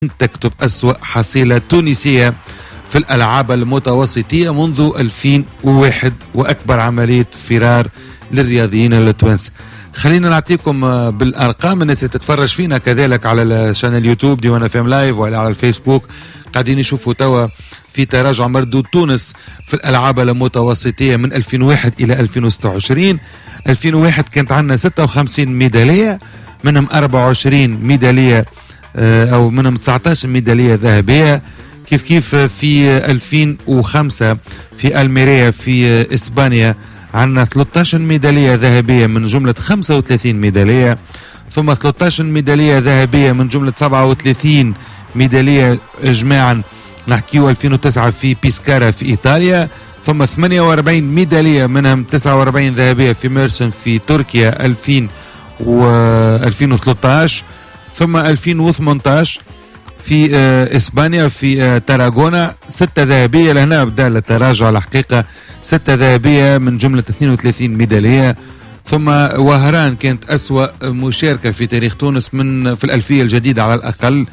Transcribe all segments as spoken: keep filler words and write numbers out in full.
تكتب أسوأ حصيلة تونسية في الألعاب المتوسطية منذ ألفين وواحد وأكبر عملية فرار للرياضيين التوانسة. خلينا نعطيكم بالأرقام، الناس تتفرج فينا كذلك على الشانل يوتيوب ديوان اف ام لايف ولا على الفيسبوك قاعدين يشوفوا توا في تراجع مردود تونس في الألعاب المتوسطية من ألفين وواحد إلى ألفين وستة وعشرين. ألفين وواحد كانت عندنا ستة وخمسين ميدالية، منهم أربعة وعشرين ميدالية أو منهم تسعة عشر ميدالية ذهبية. كيف كيف في ألفين وخمسة في الميريا في إسبانيا عندنا ثلاثة عشر ميدالية ذهبية من جملة خمسة وثلاثين ميدالية، ثم ثلاثة عشر ميدالية ذهبية من جملة سبعة وثلاثين ميدالية إجماعا نحكيو ألفين وتسعة في بيسكارا في إيطاليا، ثم ثمانية وأربعين ميدالية منهم تسعة وأربعين ذهبية في ميرسن في تركيا ألفين و ألفين وثلاثة عشر، ثم ألفين وثمانية عشر في إسبانيا في تاراغونا ستة ذهبية. لهنا بدأ التراجع الحقيقة، ستة ذهبية من جملة اثنين وثلاثين ميدالية. ثم وهران كانت أسوأ مشاركة في تاريخ تونس من في الألفية الجديدة على الأقل.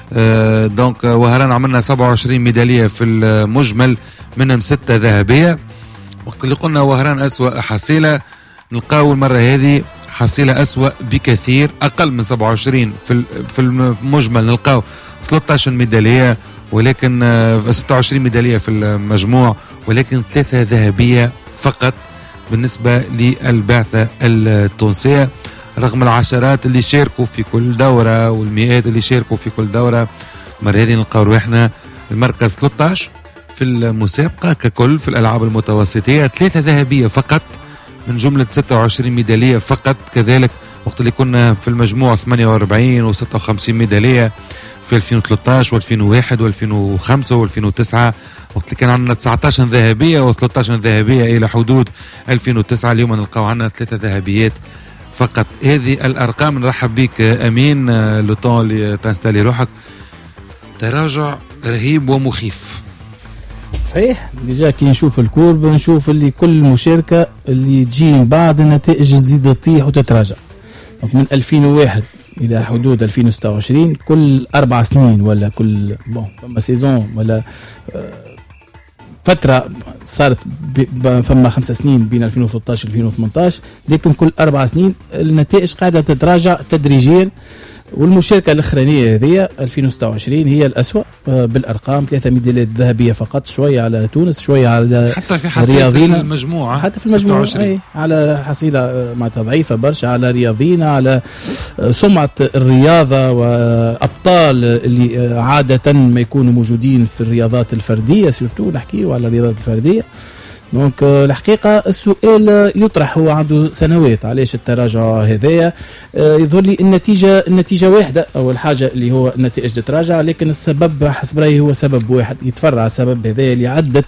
دونك وهران عملنا سبعة وعشرين ميدالية في المجمل منهم ستة ذهبية. وقت اللي قلنا وهران أسوأ حصيلة نلقاو المرة هذه حصيلة أسوأ بكثير، أقل من سبعة وعشرين في في المجمل نلقاو ثلاثة عشر ميدالية، ولكن ستة وعشرين ميدالية في المجموع، ولكن ثلاثة ذهبية فقط بالنسبة للبعثة التونسية، رغم العشرات اللي شاركوا في كل دورة والمئات اللي شاركوا في كل دورة. مرة هذه نلقاو روحنا المركز ثلاثة عشر في المسابقة ككل في الألعاب المتوسطية، ثلاثة ذهبية فقط من جملة ستة وعشرين ميدالية فقط. كذلك وقت اللي كنا في المجموع ثمانية وأربعين وستة وخمسين ميدالية في ألفين وثلاثة عشر وألفين وواحد وألفين وخمسة وألفين وتسعة، وقت اللي كان عندنا تسعة عشر ذهبية و13 ذهبية إلى حدود ألفين وتسعة. اليوم نلقاو عندنا ثلاثة ذهبيات فقط. هذه الأرقام. نرحب بك أمين لوطون اللي تنستالي روحك. تراجع رهيب ومخيف. صحيح، ديجا كي نشوف الكورب نشوف اللي كل مشاركة اللي تجي من بعد النتائج تزيد تطيح وتتراجع. من ألفين وواحد إلى حدود ألفين وستة وعشرين كل أربع سنين ولا كل بون فما سيزون ولا فترة صارت فما خمس سنين بين ألفين وثلاثة عشر ألفين وثمانية عشر، لكن كل أربع سنين النتائج قاعدة تتراجع تدريجيا. والمشاركة الأخرانية هذه ألفين وستة وعشرين هي الأسوأ بالأرقام، ثلاثة ميداليات ذهبية فقط، شوية على تونس شوية على حتى في حصيلة المجموعة، حتى في المجموعة أي على حصيلة معناتها ضعيفة برشا على رياضينا، على سمعة الرياضة وأبطال اللي عادة ما يكونوا موجودين في الرياضات الفردية، سورتو نحكي على الرياضات الفردية. دونك الحقيقة السؤال يطرح هو عنده سنوات علاش التراجع هذايا. يظهر لي النتيجة النتيجة واحدة، أول حاجة اللي هو النتائج تتراجع، لكن السبب حسب رأيي هو سبب واحد يتفرع السبب هذايا اللي عدت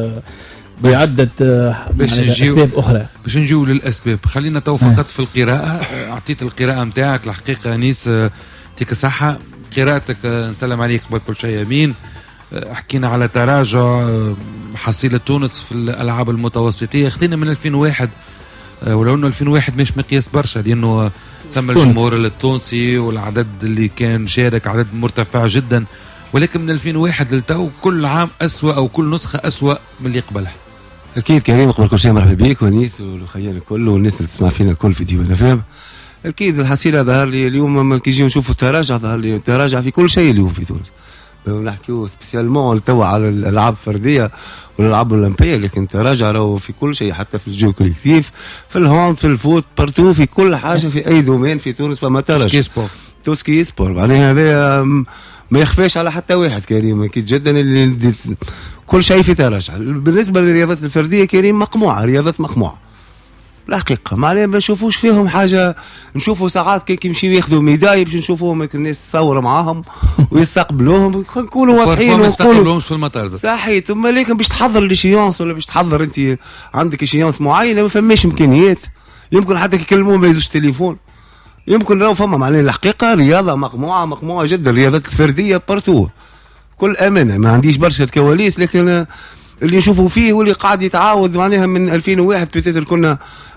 بعدة أسباب أخرى. باش نجيو للأسباب خلينا تو فقط في القراءة. أعطيت القراءة متاعك الحقيقة نيس تيك صحة قراءتك. نسلم عليك قبل كل شيء يمين. حكينا على تراجع حصيلة تونس في الألعاب المتوسطية. خذينا من ألفين وواحد، ولو أنه ألفين وواحد مش مقياس برشا لأنه ثم الجمهور التونسي والعدد اللي كان شارك عدد مرتفع جدا، ولكن من ألفين وواحد للتو كل عام أسوأ أو كل نسخة أسوأ من اللي قبلها. أكيد كريم، قبل كل شيء مرحبا بيك ونيس والخيال الكل والناس اللي تسمع فينا الكل في ديوان فهم. أكيد الحصيلة ظهر لي اليوم لما كيجي نشوفوا التراجع، ظهر لي التراجع في كل شيء اليوم في تونس. نحكيو سبيسيالمون توا على الالعاب الفرديه والالعاب الاولمبيه، لكن تراجع راهو في كل شيء، حتى في الجو كوليكتيف، في الهوند، في الفوت، بارتو، في كل حاجه، في اي دومين في تونس فما تراجع. توسكي سبور معناها هذا ما يخفاش على حتى واحد كريم. اكيد جدا اللي كل شيء في تراجع. بالنسبه للرياضات الفرديه كريم مقموعه، رياضات مقموعه الحقيقة، معناها ما نشوفوش فيهم حاجة. نشوفوا ساعات كي يمشيو ياخذوا ميداي باش نشوفوهم الناس تصور معاهم ويستقبلوهم، نكونوا واضحين ونقولوا في المطار صحيح. ثم لكن باش تحضر ليشيونس ولا باش تحضر انت عندك ايشيونس معينة ما فماش امكانيات، يمكن حتى يكلموهم ما يزوش تليفون، يمكن راهو فما. معناها الحقيقة رياضة مقموعة مقموعة جدا، الرياضات الفردية بارتو كل أمانة. ما عنديش برشا كواليس، لكن اللي نشوفوا فيه واللي قاعد يتعاود معناها من ألفين وواحد بتاتر كنا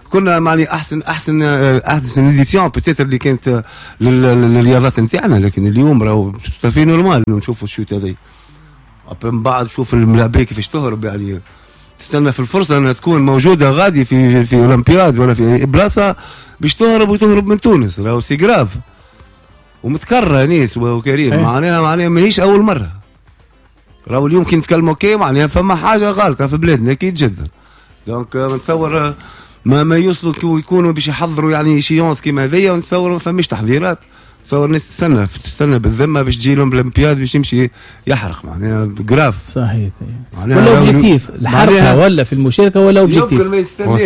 كنا معني احسن احسن احسن اديسيون بوتيتر اللي كانت للرياضات نتاعنا، لكن اليوم راهو في نورمال نشوفوا الشوت هذا من بعد شوف الملاعبيه كيفاش تهرب، يعني تستنى في الفرصه انها تكون موجوده غادي في في اولمبياد ولا في بلاصه باش تهرب وتهرب من تونس، راهو سي جراف ومتكرر ناس وكريم معناها معناها ماهيش اول مره. راهو اليوم كي نتكلموا كي معناها فما حاجه غلطه في بلادنا اكيد جدا. دونك نتصور ما ما يوصلوا يكونوا باش يحضروا يعني شيونس كيما هذيا، ونتصور ما فماش تحضيرات، نتصور الناس تستنى تستنى بالذمه باش تجي لهم الاولمبياد باش يمشي يحرق معناها جراف. صحيح ولا اوبجيكتيف الحرقه ولا في المشاركه ولا اوبجيكتيف. يمكن ما يستناش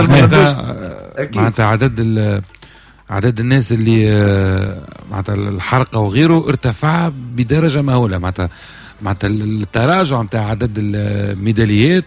معناتها عدد عدد الناس اللي معناتها الحرقه وغيره ارتفع بدرجه مهوله، معناتها معناتها التراجع نتاع عدد الميداليات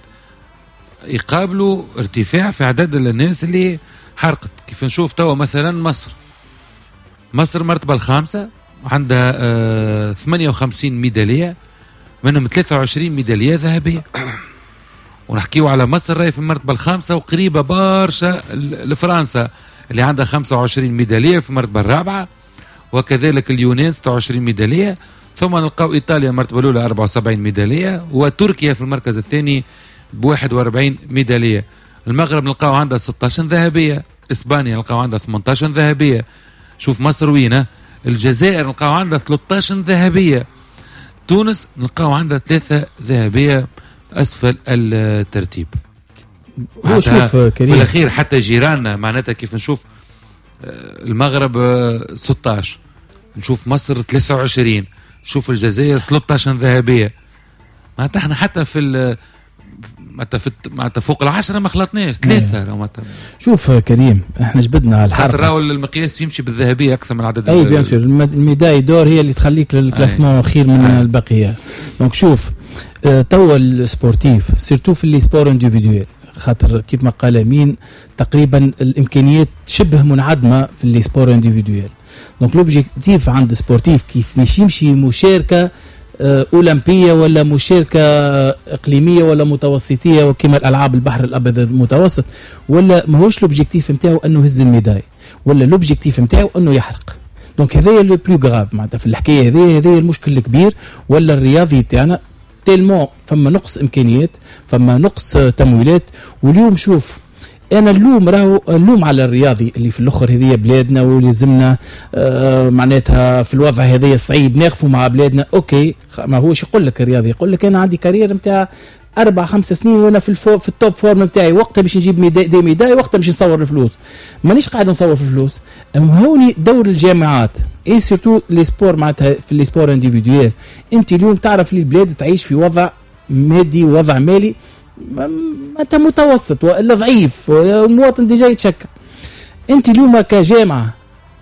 يقابلوا ارتفاع في عدد الناس اللي حرقت. كيف نشوف توا مثلا مصر مصر مرتبة الخامسة عندها آه ثمانية وخمسين ميدالية، منهم ثلاثة وعشرين ميدالية ذهبية. ونحكيو على مصر راهي في المرتبة الخامسة وقريبة برشا لفرنسا اللي عندها خمسة وعشرين ميدالية في المرتبة الرابعة، وكذلك اليونان ستة وعشرين ميدالية، ثم نلقاو إيطاليا المرتبة الأولى أربعة وسبعين ميدالية، وتركيا في المركز الثاني بواحد وأربعين ميدالية. المغرب نلقاو عندها ستة عشر ذهبية، إسبانيا نلقاو عندها ثمانية عشر ذهبية. شوف مصر وينه، الجزائر نلقاو عندها ثلاثة عشر ذهبية، تونس نلقاو عندها ثلاثة ذهبية أسفل الترتيب. هو شوف كريم في الأخير حتى جيراننا معناتها كيف نشوف المغرب ستة عشر، نشوف مصر ثلاثة وعشرين، نشوف الجزائر ثلاثة عشر ذهبية. معناتها احنا حتى في معناتها فوق العشرة ما خلطناش ثلاثة. شوف كريم احنا جبدنا الحرب، حتى راهو المقياس يمشي بالذهبية أكثر من عدد. أي بيان سور الميداي دور هي اللي تخليك للكلاسمون خير من أي. البقية. دونك شوف اه توا السبورتيف سيرتو في اللي سبور انديفيدويل، خاطر كيف ما قال مين تقريبا الإمكانيات شبه منعدمة في اللي سبور انديفيدويل. دونك لوبجيكتيف عند سبورتيف كيف مش يمشي مشاركة أولمبية ولا مشاركة إقليمية ولا متوسطية وكما الألعاب البحر الأبيض المتوسط، ولا ماهوش لوبجيكتيف نتاعو أنه يهز الميداي، ولا لوبجيكتيف نتاعو أنه يحرق. دونك هذايا لو بلو غراف معناتها في الحكاية هذايا، هذايا المشكل الكبير. ولا الرياضي بتاعنا تيلمون فما نقص إمكانيات، فما نقص تمويلات. واليوم شوف انا اللوم راهو اللوم على الرياضي اللي في الاخر هذه بلادنا ولازمنا آه معناتها في الوضع هذا الصعيب ناقفوا مع بلادنا. اوكي ما هوش يقول لك الرياضي يقول لك انا عندي كارير نتاع اربع خمس سنين وانا في الفو في التوب فورم نتاعي، وقتها باش نجيب ميداي دي ميداي، وقتها باش نصور الفلوس. مانيش قاعد نصور في الفلوس. هوني دور الجامعات اي سورتو لي سبور معناتها في لي سبور انديفيدويل. انت اليوم تعرف لي البلاد تعيش في وضع مادي ووضع مالي انت متوسط والا ضعيف، المواطن ديجا يتشكى. انت اليوم كجامعه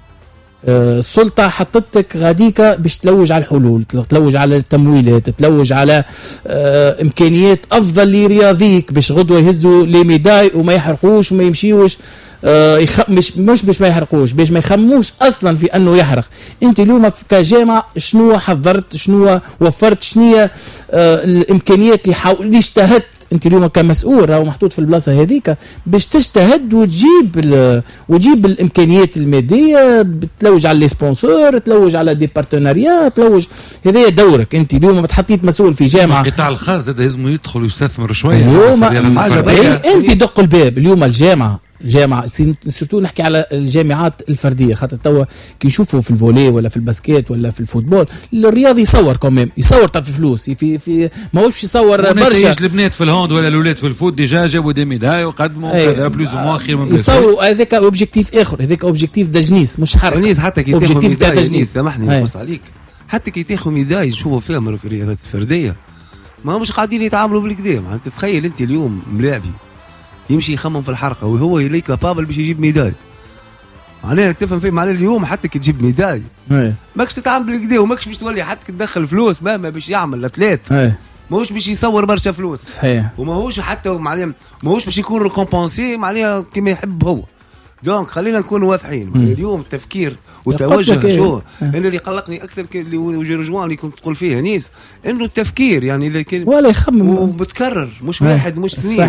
السلطه أه حطتك غاديك باش تلوج على الحلول، تلوج على التمويلات، تلوج على أه امكانيات افضل لرياضيك باش غدوه يهزوا لي ميداي وما يحرقوش وما يمشيوش أه يخ... مش مش باش ما يحرقوش، باش ما يخموش اصلا في انه يحرق. انت اليوم كجامعه شنو حضرت، شنو وفرت، شنو أه الامكانيات اللي حاول اللي اجتهدت انت اليوم كمسؤول راهو محطوط في البلاصه هذيك باش تجتهد وتجيب وتجيب الامكانيات الماديه، بتلوج على لي سبونسور، تلوج على دي بارتنريات، تلوج. هذا دورك انت اليوم. ما تحطيت مسؤول في جامعه القطاع الخاص زاد لازم يدخل ويستثمر شويه اليوم. انت دق الباب اليوم الجامعه جامعة سيرتو نحكي على الجامعات الفرديه، خاطر توا كي يشوفوا في الفولي ولا في الباسكيت ولا في الفوتبول الرياضي يصور كمان يصور طرف فلوس في في ما هوش يصور برشا. البنات في الهوند ولا الاولاد في الفوت ديجا جابوا دي ميداي وقدموا كذا بلوز مو خير من يصوروا. هذاك اوبجيكتيف اخر، هذاك اوبجيكتيف دجنيس مش حرق. تجنيس حتى كي تاخذ ميداي سامحني نقص عليك، حتى كي تاخذ ميداي نشوفوا فيها في الرياضات الفرديه ما مش قاعدين يتعاملوا بالكدا. معناتها تخيل انت اليوم ملاعبي يمشي يخمم في الحرقه وهو يلي كابابل باش يجيب ميداي. معناها تفهم فيه معناها اليوم حتى كي تجيب ميداي ماكش تتعامل بالكدا وماكش باش تولي حتى تدخل فلوس مهما باش يعمل الاثليت، ماهوش باش يصور برشا فلوس صحيح، وماهوش حتى معناها ماهوش باش يكون ريكومبونسي معناها كما يحب هو. دونك خلينا نكون واضحين. اليوم التفكير والتوجه شو انا اللي قلقني اكثر اللي وجرجوان اللي كنت تقول فيه نيس انه التفكير يعني اذا كان ولا يخمم ومتكرر مش واحد مش اثنين. صحيح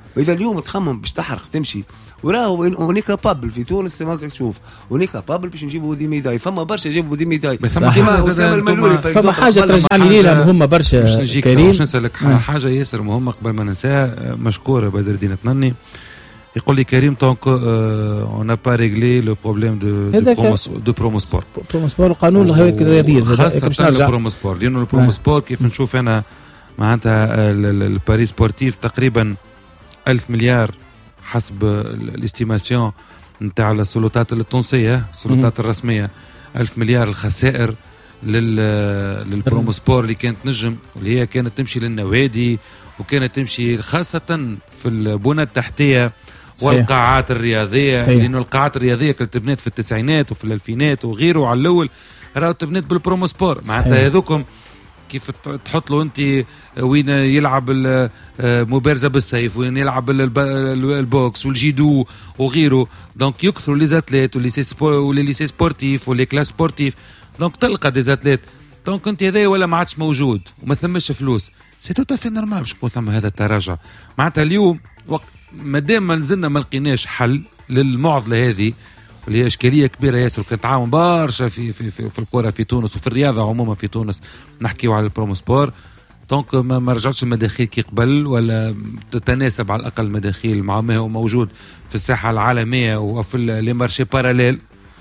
واذا اليوم تخمم باش تحرق تمشي وراهو اوني كابابل في تونس ما تشوف اوني كابابل باش نجيبوا دي ميداي فما برشا جابوا دي ميداي كيما اسامه الملولي فما حاجه ترجعني ليها مهمه برشا كريم باش نسالك حاجه ياسر مهمه قبل ما ننساها مشكوره بدر الدين تنني يقول لي كريم طونك اون نا با ريغلي لو بروبليم دو دو برومو سبور برومو سبور قانون الهوية الرياضيه باش نرجع برومو سبور لانه البرومو سبور كيف نشوف انا معناتها الباري سبورتيف تقريبا ألف مليار حسب الاستيماسيون نتاع السلطات التونسيه السلطات الرسميه ألف مليار الخسائر لل للبرومو سبور اللي كانت نجم واللي هي كانت تمشي للنوادي وكانت تمشي خاصه في البنى التحتيه والقاعات الرياضيه لانه القاعات الرياضيه كانت تبنيت في التسعينات وفي الالفينات وغيره على الاول راهو تبنيت بالبرومو سبور معناتها هذوكم كيف تحط له انت وين يلعب المبارزه بالسيف وين يلعب البوكس والجيدو وغيره دونك يكثروا لي زاتليت ولي سبور ولي ليسي سبورتيف ولي كلاس سبورتيف دونك تلقى دي زاتليت دونك انت هذا ولا ما عادش موجود وما ثمش فلوس سي تو في نورمال باش يكون ثم هذا التراجع معناتها اليوم وقت مادام ما نزلنا ما لقيناش حل للمعضله هذه اللي هي اشكاليه كبيره ياسر كانت تعاون برشا في في في, في الكره في تونس وفي الرياضه عموما في تونس نحكيو على البرومو سبور دونك ما, ما رجعتش المداخيل كي قبل ولا تتناسب على الاقل المداخيل مع ما هو موجود في الساحه العالميه وفي لي مارشي باراليل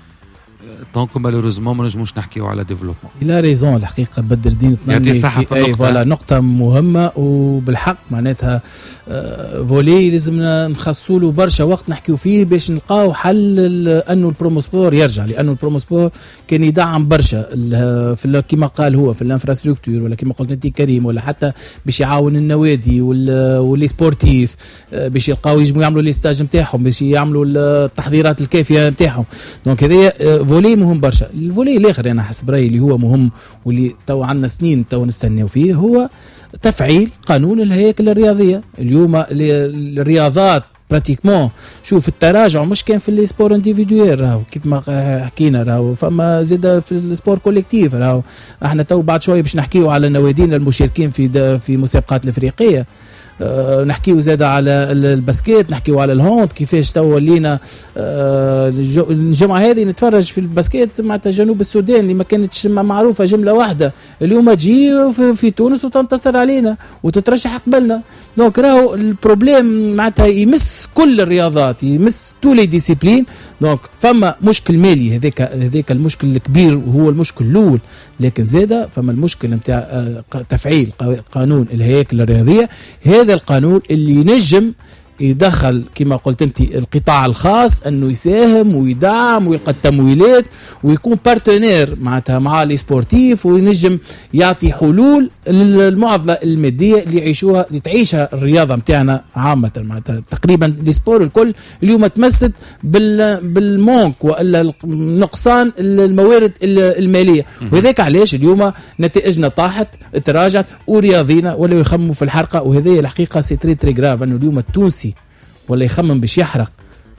دونك مالوريزمون ما نجموش نحكيو على ديفلوبمون. لا ريزون الحقيقه بدر الدين يعطي صحه في النقطه فوالا نقطه مهمه وبالحق معناتها آه فولي لازمنا نخصوا له برشا وقت نحكيو فيه باش نلقاو حل انه البرومو سبور يرجع لانه البرومو سبور كان يدعم برشا في كما قال هو في الانفراستركتور ولا كما قلت انت كريم ولا حتى باش يعاون النوادي واللي سبورتيف آه باش يلقاو يجموا يعملوا لي ستاج نتاعهم باش يعملوا التحضيرات الكافيه نتاعهم دونك هذه فولي مهم برشا. الفولي الاخر انا حسب رايي اللي هو مهم واللي تو عندنا سنين تو نستناو فيه هو تفعيل قانون الهياكل الرياضيه. اليوم الرياضات براتيكمون شوف التراجع مش كان في السبور انديفيدويل راهو كيف ما حكينا راهو فما زاد في السبور كوليكتيف راهو احنا تو بعد شويه باش نحكيو على النوادين المشاركين في في مسابقات الافريقيه أه نحكيو زاد على الباسكيت نحكيو على الهوند كيفاش تو ولينا أه الجمعه هذه نتفرج في الباسكيت مع جنوب السودان اللي ما كانتش معروفه جمله واحده اليوم تجي في, في تونس وتنتصر علينا وتترشح قبلنا دونك راهو البروبليم معناتها يمس كل الرياضات يمس تو لي ديسيبلين دونك فما مشكل مالي هذاك هذاك المشكل الكبير وهو المشكل الاول لكن زاده فما المشكل نتاع تفعيل قانون الهياكل الرياضيه هذا القانون اللي ينجم يدخل كما قلت انت القطاع الخاص انه يساهم ويدعم ويلقى التمويلات ويكون بارتنير معناتها مع لي سبورتيف وينجم يعطي حلول للمعضله الماديه اللي يعيشوها اللي تعيشها الرياضه نتاعنا عامه معناتها تقريبا لي سبور الكل اليوم تمست بال بالمونك والا نقصان الموارد الماليه وهذاك علاش اليوم نتائجنا طاحت تراجعت ورياضينا ولا يخموا في الحرقه وهذه الحقيقه سي تري تري غراف انه اليوم التونسي ولا يخمم باش يحرق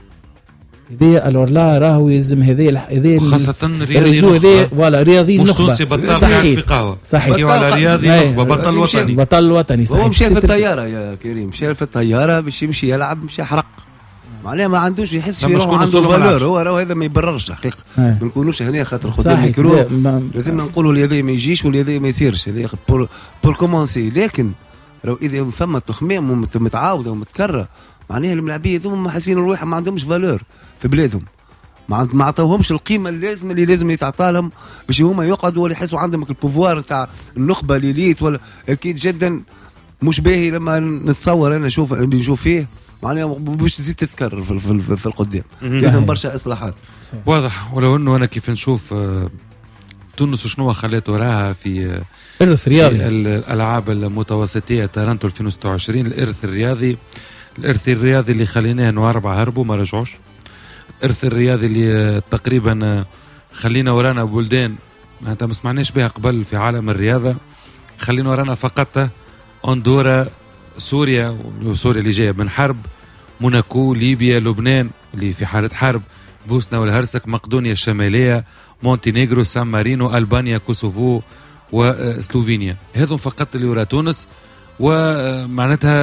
هذه الور لا راهو يلزم هذه هذه خاصة الرياضي هذه فوالا رياضي نخبة تونسي بطل في قهوة صحيح على رياضي نخبة بطل وطني بطل وطني صحيح هو مشى في الطيارة يا كريم مشى في الطيارة باش يمشي يلعب مش يحرق معناها ما عندوش يحس في روحه عنده فالور هو راهو هذا ما يبررش حقيقة ما نكونوش هنا خاطر خدام ميكرو لازمنا نقولوا اليدي ما يجيش واليدي ما يصيرش هذا بور بور كومونسي لكن راهو اذا فما تخمام متعاودة ومتكررة معناها الملاعبيه ذوما حاسين روحهم ما عندهمش فالور في بلادهم ما عطاوهمش القيمه اللازمه اللي لازم يتعطى لهم باش هما يقعدوا ولا يحسوا عندهم البوفوار تاع النخبه ليليت ولا اكيد جدا مش باهي لما نتصور انا نشوف اللي نشوف فيه معناها باش تزيد تتكرر في, في, في القدام لازم برشا اصلاحات واضح. ولو انه انا كيف نشوف تونس وشنو خلات وراها في الارث الرياضي الالعاب المتوسطيه تارنتو ألفين وستة وعشرين الارث الرياضي الارث الرياضي اللي خليناه انه اربعه هربوا ما رجعوش الارث الرياضي اللي تقريبا خلينا ورانا بلدان ما انت ما سمعناش بها قبل في عالم الرياضه خلينا ورانا فقط اندورا سوريا وسوريا اللي جايه من حرب موناكو ليبيا لبنان اللي في حاله حرب بوسنا والهرسك مقدونيا الشماليه مونتينيغرو سان مارينو البانيا كوسوفو وسلوفينيا هذم فقط اللي ورا تونس ومعناتها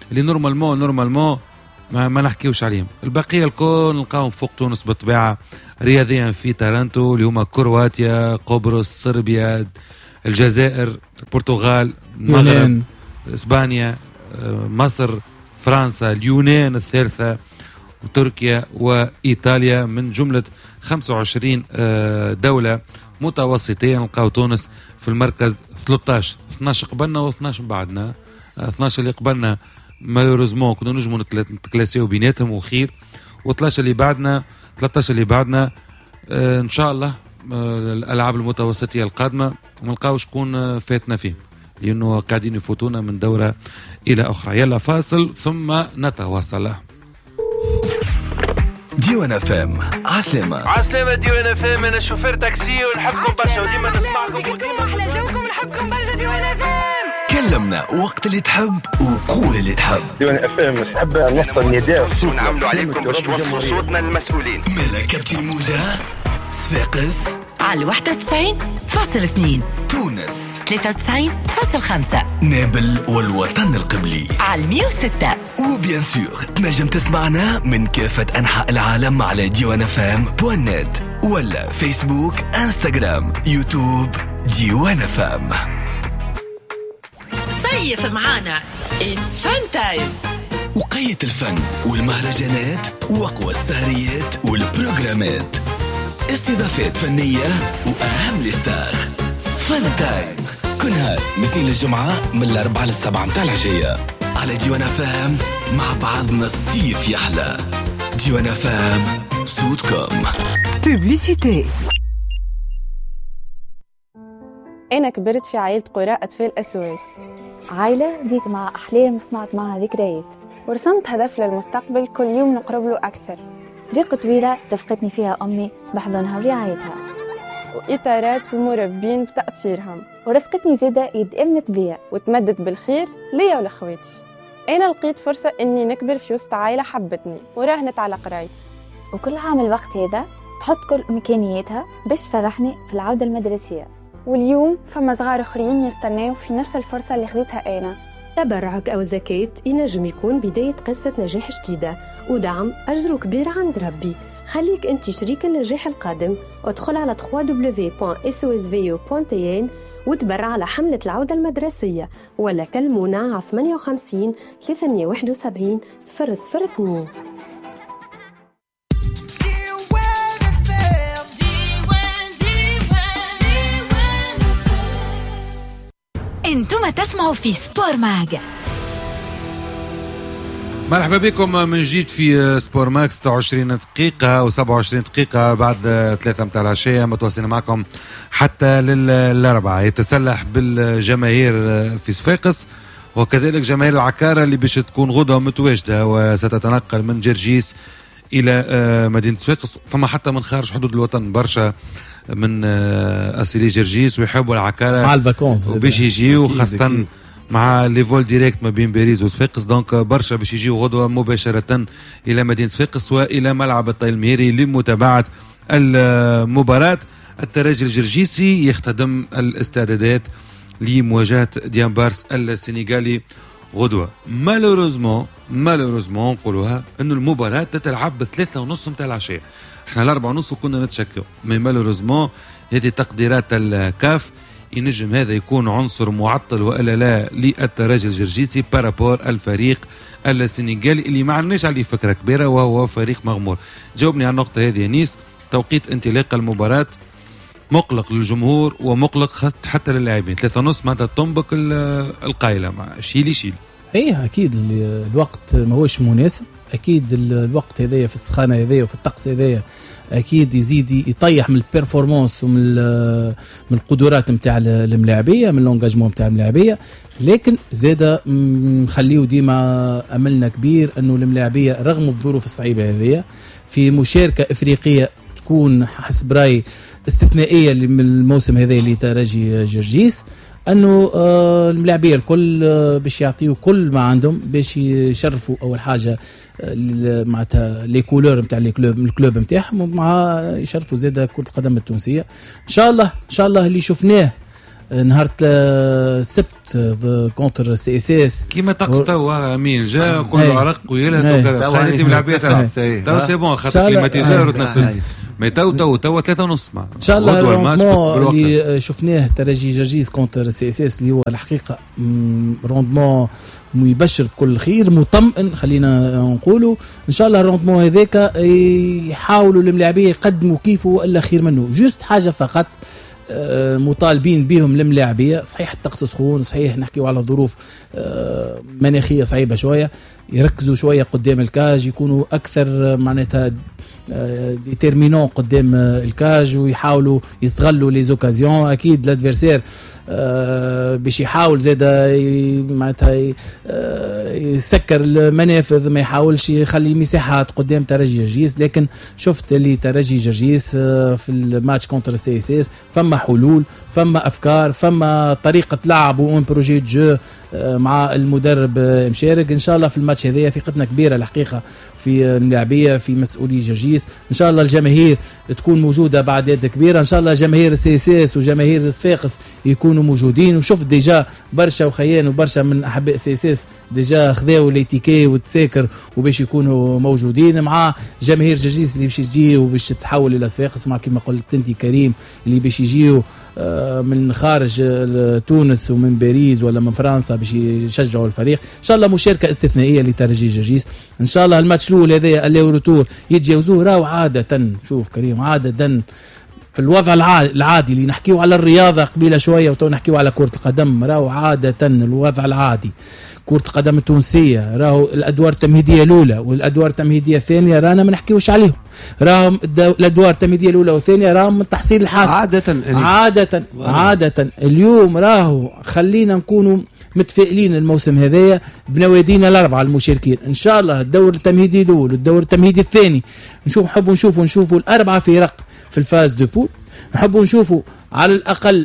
اللي نورمالمون نورمالمون ما, ما نحكيوش عليهم. البقيه الكل نلقاهم فوق تونس بالطبيعه رياضيا في تارنتو اللي هما كرواتيا، قبرص، صربيا، الجزائر، البرتغال، المغرب، اسبانيا، مصر، فرنسا، اليونان الثالثه، وتركيا وايطاليا. من جمله خمسة وعشرين دوله متوسطيه نلقاو تونس في المركز ثلاثة عشر، اثناش قبلنا و12 بعدنا. اثناش اللي قبلنا مالوريزمون كنا نجموا نتكلاسيو بيناتهم وخير، و13 اللي بعدنا ثلاثة عشر اللي بعدنا آه ان شاء الله آه الالعاب المتوسطيه القادمه ما نلقاوش شكون فاتنا فيه، لانه قاعدين يفوتونا من دوره الى اخرى. يلا فاصل ثم نتواصل. ديوان اف ام عسلامة عسلامة ديوان اف ام. انا شوفير تاكسي ونحبكم برشا وديما نسمعكم وديما احلى جوكم نحبكم برشا ديوان اف ام. كلمنا وقت اللي تحب وقول اللي تحب. ديوان اف ام نحب نوصل النداء ونعملوا عليكم باش توصلوا صوتنا للمسؤولين. ملكة الموجة صفاقس على واحد وتسعين فاصلة اثنين، تونس ثلاثة وتسعين فاصلة خمسة، نابل والوطن القبلي على مية وستة، وبيان سور تنجم تسمعنا من كافة أنحاء العالم على ديوان اف ام بوان نت ولا فيسبوك انستغرام يوتيوب ديوان اف ام. صيف معانا It's fun time. وقية الفن والمهرجانات وأقوى السهريات والبروجرامات، استضافات فنية وأهم الستار. فن تايم كل نهار مثل الجمعة من الأربعة للسبعة متاع العشية على ديوان فام. مع بعضنا الصيف يحلى. ديوان فام صوتكم. بوبليسيتي. أنا كبرت في عائلة قراء أطفال أسواس، عائلة بديت مع أحلام وصنعت معها ذكريات، ورسمت هدف للمستقبل كل يوم نقرب له أكثر. طريقة طويلة رفقتني فيها أمي بحضنها ورعايتها، وإطارات ومربين بتأثيرهم، ورفقتني زادة يد أمنت بيا وتمدت بالخير ليا ولأخواتي. أنا لقيت فرصة إني نكبر في وسط عائلة حبتني وراهنت على قرايتي، وكل عام الوقت هذا تحط كل إمكانياتها باش تفرحني في العودة المدرسية. واليوم فما صغار آخرين يستناو في نفس الفرصة اللي خديتها أنا. تبرعك أو زكاة ينجم يكون بداية قصة نجاح جديدة، ودعم أجر كبير عند ربي. خليك أنت شريك النجاح القادم، وادخل على دبليو دبليو دبليو دوت اس او اس في او دوت تي ان وتبرع على حملة العودة المدرسية، ولا كلمونا على ثمانية وخمسين ثلاثمية وواحد وسبعين صفر صفر اثنين. انتم تسمعوا في سبور ماج. مرحبا بكم من جديد في سبور ماكس. ستة وعشرين دقيقة وسبعة وعشرين دقيقة بعد ثلاثة متاع العشية، متواصلين معكم حتى للأربعة. يتسلح بالجماهير في صفاقس وكذلك جماهير العكارة اللي باش تكون غدوة متواجدة وستتنقل من جرجيس إلى مدينة صفاقس. ثم حتى من خارج حدود الوطن برشا من أصيلي جرجيس ويحبوا العكارة مع الفاكونس وباش يجيو، خاصة مع لي فول ديريكت ما بين باريس وصفاقس. دونك برشا باش يجيو غدوة مباشرة إلى مدينة صفاقس وإلى ملعب الطيلميري لمتابعة المباراة. الترجي الجرجيسي يختدم الاستعدادات لمواجهة ديان بارس السنغالي غدوة. مالوروزمون مالوروزمون نقولوها انه المباراة تتلعب بثلاثة ونص متاع العشية. احنا الاربعة ونص وكنا نتشكوا، مي مالوروزمون هذه تقديرات الكاف ينجم هذا يكون عنصر معطل والا لا للترجي الجرجيسي بارابور الفريق السنغالي اللي ما عندناش عليه فكرة كبيرة وهو فريق مغمور. جاوبني على النقطة هذه يا نيس. توقيت انطلاق المباراة مقلق للجمهور ومقلق حتى للاعبين. ثلاثة ونص معناتها تنبك القايلة مع شيلي شيل. ايه اكيد الوقت ما هوش مناسب، اكيد الوقت هذايا في السخانه هذايا وفي الطقس هذايا اكيد يزيد يطيح من البيرفورمانس ومن من القدرات نتاع الملاعبيه، من لونجاجمون نتاع الملاعبيه. لكن زاده نخليو ديما املنا كبير انه الملاعبيه رغم الظروف الصعيبه هذيا في مشاركه افريقيه تكون حسب رايي استثنائيه من الموسم هذا اللي ترجي جرجيس، انه آه الملاعبيه الكل آه باش يعطيوا كل ما عندهم باش يشرفوا اول حاجه آه معناتها لي كولور نتاع لي كلوب الكلوب نتاعهم، ومع يشرفوا زاده كره القدم التونسيه. ان شاء الله ان شاء الله اللي شفناه نهار السبت كونتر سي اس اس كيما طقس توا امين جا كله عرق ويلها خليتي ملاعبيه تو سي بون خاطر كليماتيزور وتنفس مي تو تو تو ثلاثة ونص مع ان شاء الله الروندمون اللي شفناه ترجي جرجيس كونتر سي اس اس اللي هو الحقيقه روندمون يبشر بكل خير مطمئن خلينا نقولوا ان شاء الله الروندمون هذاك يحاولوا الملاعبيه يقدموا كيفه والا خير منه جوست حاجه فقط مطالبين بهم الملاعبيه صحيح الطقس سخون صحيح نحكيوا على ظروف مناخيه صعيبه شويه يركزوا شويه قدام الكاج يكونوا اكثر معناتها ديتيرمينون قدام الكاج ويحاولوا يستغلوا لي زوكازيون اكيد الادفيرسير باش يحاول زاده معناتها يسكر المنافذ ما يحاولش يخلي مساحات قدام ترجي جرجيس لكن شفت اللي ترجي جرجيس في الماتش كونتر سي اس اس فما حلول فما افكار فما طريقه لعب وان بروجي جو مع المدرب مشارك ان شاء الله في الماتش هذايا ثقتنا كبيره الحقيقه في اللاعبيه في مسؤولي جرجيس ان شاء الله الجماهير تكون موجوده بعدد كبيره ان شاء الله جماهير السي اس اس وجماهير صفاقس يكونوا موجودين وشوف ديجا برشا وخيان وبرشا من احباء سي اس اس ديجا خذاو لي تيكي والتساكر وباش يكونوا موجودين مع جماهير جرجيس اللي باش تجي وباش تتحول الى صفاقس مع كما قلت انت كريم اللي باش يجيو من خارج تونس ومن باريس ولا من فرنسا باش يشجعوا الفريق ان شاء الله مشاركه استثنائيه لترجي جرجيس ان شاء الله الماتش الاول هذا اللي روتور يتجاوزوه راهو عاده شوف كريم عاده في الوضع العادي اللي نحكيو على الرياضه قبيله شويه وتو نحكيو على كره القدم راهو عاده الوضع العادي كره القدم التونسيه راهو الادوار التمهيديه الاولى والادوار التمهيديه الثانيه رانا ما نحكيوش عليهم راهم الادوار التمهيديه الاولى والثانيه راهم من تحصيل الحاصل عاده عاده عاده اليوم راهو خلينا نكونوا متفائلين الموسم هذايا بنوادينا الاربعه المشاركين ان شاء الله الدور التمهيدي الاول والدور التمهيدي الثاني نشوف نحبوا نشوفوا نشوفوا الاربعه فرق في الفاز دو بول نحبوا نشوفوا على الاقل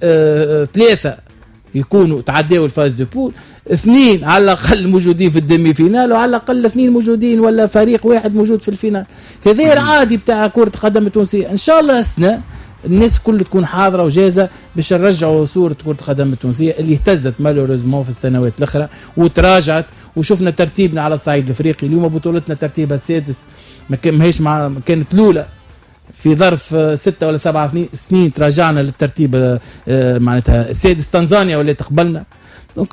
آه ثلاثه يكونوا تعداوا الفاز دو بول اثنين على الاقل موجودين في الدمي فينال وعلى الاقل اثنين موجودين ولا فريق واحد موجود في الفينال هذا العادي بتاع كره القدم التونسيه ان شاء الله السنه الناس كل تكون حاضره وجاهزه باش نرجعوا صوره كره القدم التونسيه اللي اهتزت مالوريزمون في السنوات الاخرى وتراجعت وشفنا ترتيبنا على الصعيد الافريقي اليوم بطولتنا ترتيبها السادس ما كانش مع كانت الاولى في ظرف ستة ولا سبعة سنين تراجعنا للترتيب معناتها السادس تنزانيا ولا تقبلنا دونك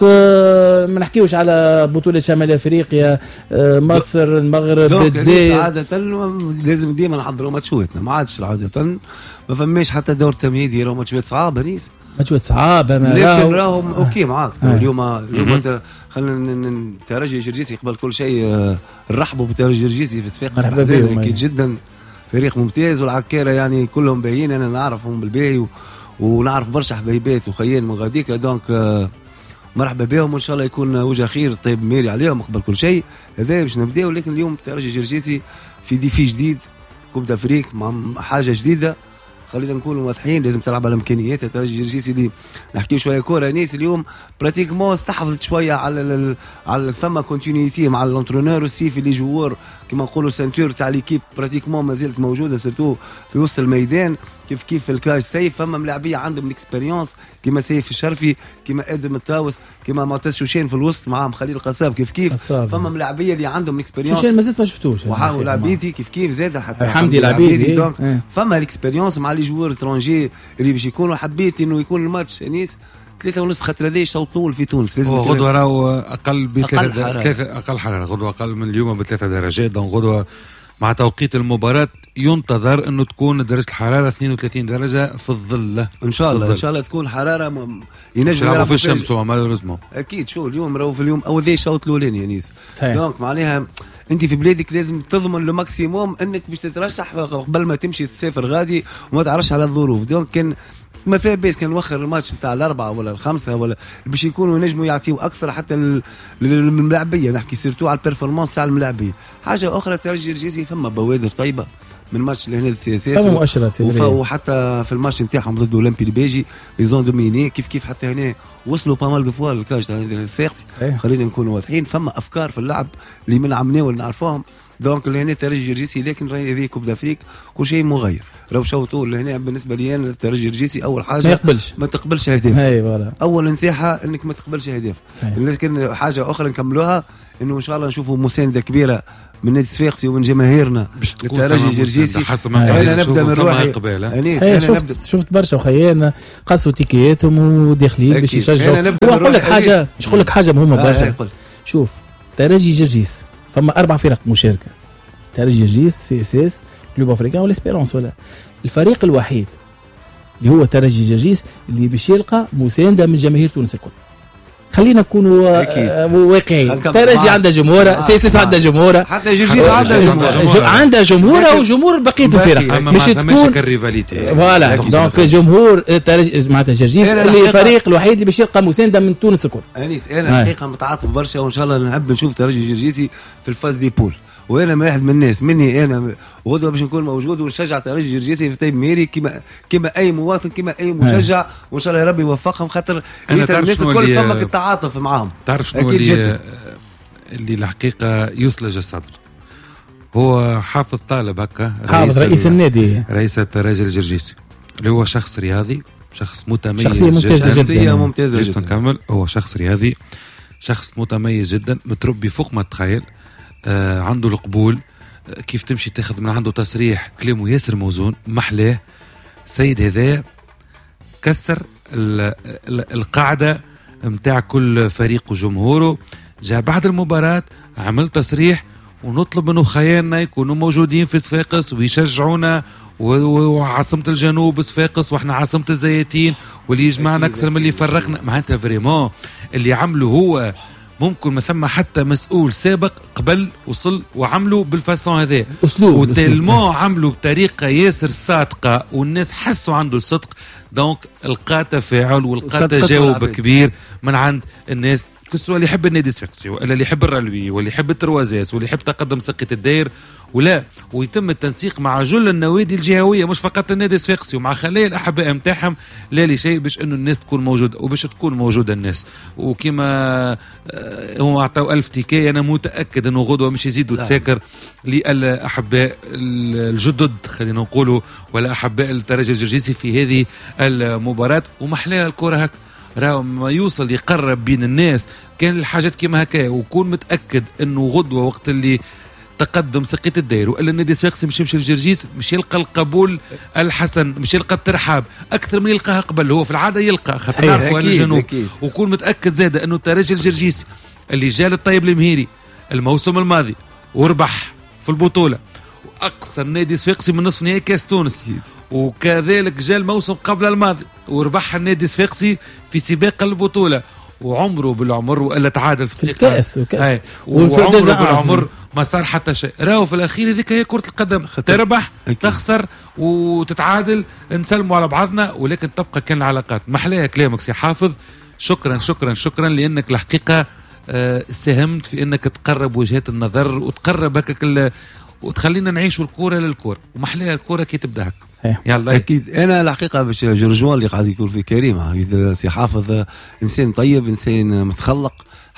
ما نحكيوش على بطولة شمال افريقيا مصر المغرب الجزائر عادة لازم ديما نحضروا ماتشواتنا ما عادش عادة ما فماش حتى دور تمهيدي راهو ماتشوات صعابة نيس ماتشوات صعابة لكن راهم اوكي معاك آه. اليوم اليوم خلينا ترجي جرجيسي قبل كل شيء نرحبوا بترجي جرجيسي في صفاقس اكيد جدا فريق ممتاز والعكارة يعني كلهم باهيين انا نعرفهم بالباهي و... ونعرف برشا حبايبات وخيان من غاديك دونك آه مرحبا بهم وان شاء الله يكون وجه خير طيب ميري عليهم قبل كل شيء هذا باش نبداو لكن اليوم ترجي جرجيسي في ديفي جديد كوب دافريك مع حاجه جديده خلينا نكونوا واضحين لازم تلعب على امكانياتها ترجي جرجيسي اللي نحكيو شويه كوره ناس اليوم براتيكمون استحفظت شويه على ال على الفما كونتينيتي مع الانترونور والسيف اللي جوار كما نقولوا سنتور تاع ليكيب براتيكمون ما زالت موجوده سيرتو في وسط الميدان كيف كيف في الكاج سيف فما ملاعبيه عندهم اكسبيريونس كما سيف الشرفي كما ادم الطاوس كما معتز شوشين في الوسط معاهم خليل القصاب كيف كيف أصاب. فما ملاعبيه اللي عندهم اكسبيريونس شوشين ما زلت ما شفتوش وحاول لعبيتي كيف كيف زاد حتى حمدي لعبيدي دونك اه. فما الاكسبيريونس مع لي جوار ترونجي اللي باش يكونوا حبيت انه يكون الماتش انيس ثلاثة ونص خاطر هذا شوط طول في تونس لازم غدوه راهو اقل بثلاثه ثلاثه اقل حراره غدوه اقل من اليوم بثلاثه درجات دونك غدوه مع توقيت المباراة ينتظر انه تكون درجة الحرارة اثنين وثلاثين درجة في الظل ان شاء الله ان شاء الله تكون حرارة م... ينجم يلعبوا في الشمس مالوريزمون اكيد شو اليوم راهو في اليوم او ذي شوط الاولاني يا نيس دونك معناها انت في بلادك لازم تضمن لو ماكسيموم انك باش تترشح قبل ما تمشي تسافر غادي وما تعرفش على الظروف دونك كان ما فيها بيس كان نوخر الماتش تاع الاربعه ولا الخمسه ولا باش يكونوا نجموا يعطيوا اكثر حتى للملاعبيه نحكي سيرتو على البيرفورمانس تاع الملاعبيه حاجه اخرى ترجي جرجيسي فما بوادر طيبه من ماتش اللي هنا السي اس اس مؤشرات وحتى في الماتش نتاعهم ضد اولمبي البيجي ليزون دوميني كيف كيف حتى هنا وصلوا بامال دو فوا للكاج تاع الصفاقسي خلينا نكونوا واضحين فما افكار في اللعب اللي من عمناو اللي نعرفوهم دونك لهنا الترجي الجرجيسي، لكن راهي هذه كوب دافريك كل شيء مغير. راهو شوطوا لهنا بالنسبه لي انا الترجي الجرجيسي اول حاجه ما يقبلش ما تقبلش اهداف. اي فوالا اول نصيحه انك ما تقبلش اهداف. لكن حاجه اخرى نكملوها انه ان شاء الله نشوفوا مسانده كبيره من نادي صفاقسي ومن جماهيرنا للترجي الجرجيسي. انا نبدا من روحي انا شفت شفت برشا وخيانا قصوا تيكياتهم وداخلين باش يشجعوا. ونقول لك حاجه مش نقول لك حاجه مهمه برشا. شوف ترجي جرجيس فما اربع فرق مشاركه، ترجي جرجيس، سي اس اس، كلوب افريكان والاسبيرونس. ولا الفريق الوحيد اللي هو ترجي جرجيس اللي باش يلقى مسانده من جماهير تونس الكل. خلينا نكونوا واقعيين. ترجي عندها جمهوره، سي اس اس عندها جمهوره، حتى جرجيس عندها جمهوره، عندها جمهوره وجمهور بقيه الفرق مش تكون فوالا. دونك جمهور ترجي معناتها جرجيس اللي الفريق الوحيد اللي باش يلقى مسانده من تونس الكل. انيس انا الحقيقه متعاطف برشا وان شاء الله نحب نشوف ترجي جرجيسي في الفاز دي بول. وانا واحد من الناس مني انا غدوه باش نكون موجود ونشجع ترجي جرجيسي في تايم ميري كما كما اي مواطن كما اي مشجع، وان شاء الله يا ربي يوفقهم خاطر الناس الكل فمك التعاطف معاهم. تعرف شنو اللي اللي الحقيقه يثلج الصدر؟ هو حافظ طالب هكا، حافظ رئيس النادي، رئيس الترجي الجرجيسي، اللي هو شخص رياضي، شخص متميز، شخصية ممتازة جدا، شخصية ممتازة جدا. نكمل، هو شخص رياضي، شخص متميز جدا، متربي فوق ما تتخيل، آه عنده القبول، آه كيف تمشي تاخذ من عنده تصريح كلامه ياسر موزون محلاه. السيد هذا كسر ال ال القاعدة متاع كل فريق وجمهوره. جاء بعد المباراة عمل تصريح ونطلب منه خيالنا يكونوا موجودين في صفاقس ويشجعونا، وعاصمة الجنوب صفاقس واحنا عاصمة الزياتين، واللي يجمعنا أكثر من اللي فرقنا. معناتها فريمون اللي عمله هو ممكن ما ثم حتى مسؤول سابق قبل وصل وعملوا بالفاسون هذا اسلوب، وتلمون عملوا بطريقه ياسر صادقه والناس حسوا عنده صدق. دونك لقى تفاعل ولقى تجاوب كبير من عند الناس، كسوا اللي يحب النادي الصفاقسي ولا اللي يحب الرلوي واللي يحب التروازيس واللي يحب تقدم سقة الداير، ولا ويتم التنسيق مع جل النوادي الجهويه مش فقط النادي الصفاقسي ومع خلايا الاحباء نتاعهم، لا لشيء باش انه الناس تكون موجوده وباش تكون موجوده الناس. وكما هو عطاو ألف تيكاي، انا متاكد انه غدوه مش يزيدوا تساكر للاحباء الجدد خلينا نقولوا ولا احباء الترجي الجرجيسي في هذه المباراه. ومحلاها الكره هكا راهو ما يوصل يقرب بين الناس كان الحاجات كما هكا، وكون متاكد انه غدوه وقت اللي تقدم سقية الداير والا النادي الصفاقسي مش يمشي الجرجيس مش يلقى القبول الحسن، مش يلقى الترحاب اكثر من يلقاها قبل. هو في العاده يلقى خاطر نعرفوا على الجنوب، وكون متاكد زاده انه الترجي الجرجيسي اللي جا للطيب المهيري الموسم الماضي وربح في البطوله واقصى النادي الصفاقسي من نصف نهائي كاس تونس، وكذلك جاء الموسم قبل الماضي وربح النادي الصفاقسي في سباق البطوله، وعمره بالعمر والا تعادل في الكاس وكاس وعمره بالعمر ما صار حتى شيء. راهو في الاخير هذيك هي كره القدم، تربح تخسر وتتعادل، نسلموا على بعضنا، ولكن تبقى كان العلاقات. محلاها كلامك سي حافظ، شكرا شكرا شكرا لانك الحقيقه آه ساهمت في انك تقرب وجهات النظر وتقرب هكاك وتخلينا نعيشوا الكوره للكوره، ومحلاها الكوره كي تبدا هكا. يلا اكيد انا الحقيقه باش جورجوان اللي قاعد يقول في كريم سي حافظ انسان طيب، انسان متخلق،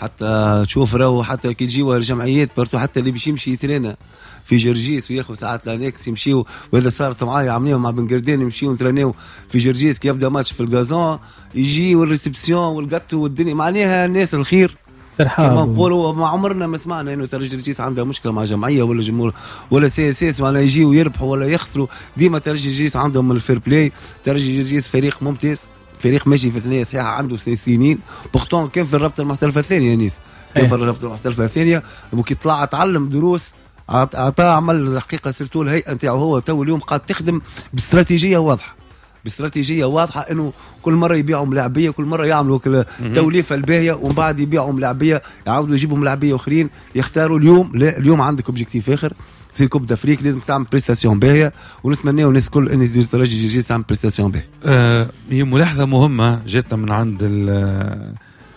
حتى تشوف راهو حتى كي تجيو الجمعيات برضو حتى اللي باش يمشي يترينا في جرجيس وياخذ ساعات لانكس يمشيو، واذا صارت معايا عمليه مع بن قردان يمشيو نترينيو في جرجيس كي يبدا ماتش في الغازون يجي والريسبسيون والقطو والدنيا، معناها الناس الخير ترحاب. كما نقولوا ما عمرنا ما سمعنا انه ترجي الجرجيس عندها مشكله مع جمعيه ولا جمهور ولا سي اس اس معناها يجيو يربحوا ولا يخسروا، ديما ترجي الجرجيس عندهم الفير بلاي. ترجي الجرجيس فريق ممتاز، فريق ماشي في ثنائي صحيحه عنده سنين، بورتون كان في الرابطه المحترفه الثانيه نيس كان في الرابطه المحترفه الثانيه، وكي طلع تعلم دروس عطاه عمل الحقيقه سيرتو الهيئه نتاعو هو تو اليوم قاعد تخدم باستراتيجيه واضحه باستراتيجيه واضحه انه كل مره يبيعوا ملاعبيه، كل مره يعملوا توليفه الباهيه ومن بعد يبيعوا ملاعبيه يعاودوا يجيبوا ملاعبيه اخرين يختاروا. اليوم لا، اليوم عندك اوبجيكتيف اخر في كوب دافريك لازم تعمل بريستاسيون باهيه، ونتمناو الناس الكل ان ترجي الجرجيس تعمل بريستاسيون باهيه. آه هي ملاحظه مهمه جاتنا من عند ال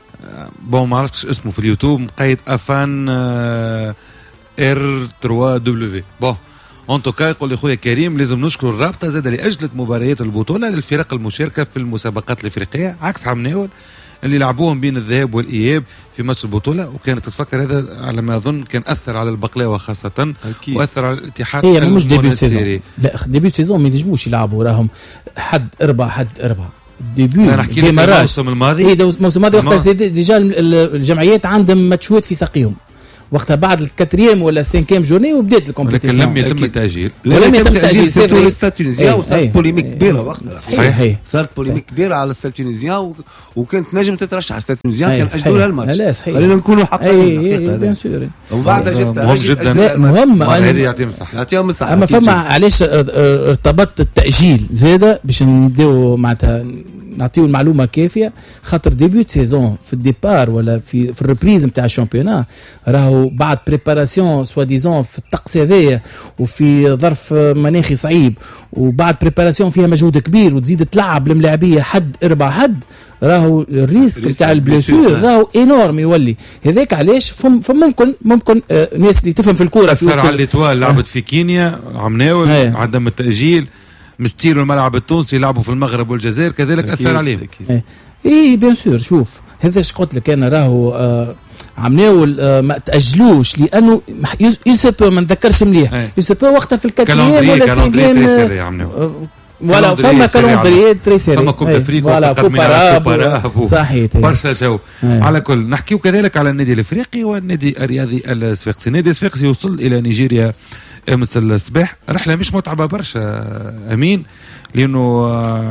بون ما عرفتش اسمه في اليوتيوب مقيد افان آه ار ثلاثة دبليو بون اون توكا. يقول لي خويا كريم لازم نشكر الرابطه زاد لاجلت مباريات البطوله للفرق المشاركه في المسابقات الافريقيه عكس عمناول اللي لعبوهم بين الذهاب والاياب في ماتش البطوله، وكانت تتفكر هذا على ما اظن كان اثر على البقلاوه خاصه أكيد. واثر على الاتحاد. هي مش ديبيوت سيزون، لا ديبيوت سيزون ما ينجموش يلعبوا راهم حد اربع حد اربع ديبيوت. انا نحكي لك الموسم الماضي، اي الموسم الماضي وقتها ديجا الجمعيات عندهم ماتشوات في ساقيهم وقتها بعد الكاتريام ولا السانكيام جورني وبدات الكومبيتيسيون، لكن لم يتم التاجيل ولم يتم التاجيل. صارت الاستاد تونسيا وصارت بوليميك كبيره وقتها. صحيح صارت بوليميك كبيره على الاستاد تونسيا وكانت نجم تترشح استاد تونسيا، كان اجلوا لها الماتش. خلينا نكونوا حقيقيين بيان سور. وبعدها جت مهم جدا، مهم هذه يعطيهم الصحه يعطيهم الصحه. اما فما علاش ارتبط التاجيل زاده باش نديو معناتها نعطيو المعلومه كافيه، خاطر ديبيوت سيزون في الديبار ولا في في الريبريز نتاع الشامبيونا راهو بعد بريباراسيون سوا ديزون في الطقس هذايا وفي ظرف مناخي صعيب وبعد بريباراسيون فيها مجهود كبير وتزيد تلعب الملاعبيه حد اربع حد، راهو الريسك نتاع البليسور راهو انورم يولي. هذاك علاش فم فممكن ممكن آه ناس اللي تفهم في الكوره في وسط على الاتوال لعبت في كينيا عمناول عدم التاجيل، مستير الملعب التونسي لعبوا في المغرب والجزائر كذلك اثر عليهم. اي بيان سور. شوف هذا اش قلت لك انا راهو آه عمناول آه ما تاجلوش لانه يوسف ما نذكرش مليح يوسف وقتها في الكاتريام ولا سينجيم ولا فما كالوندري تري سيري، فما كوب افريقيا ولا كوبا صحيح برشا جو. على كل نحكيو كذلك على النادي الافريقي والنادي الرياضي الصفاقسي. النادي الصفاقسي وصل الى نيجيريا امس الصباح، رحله مش متعبه برشا امين، لانه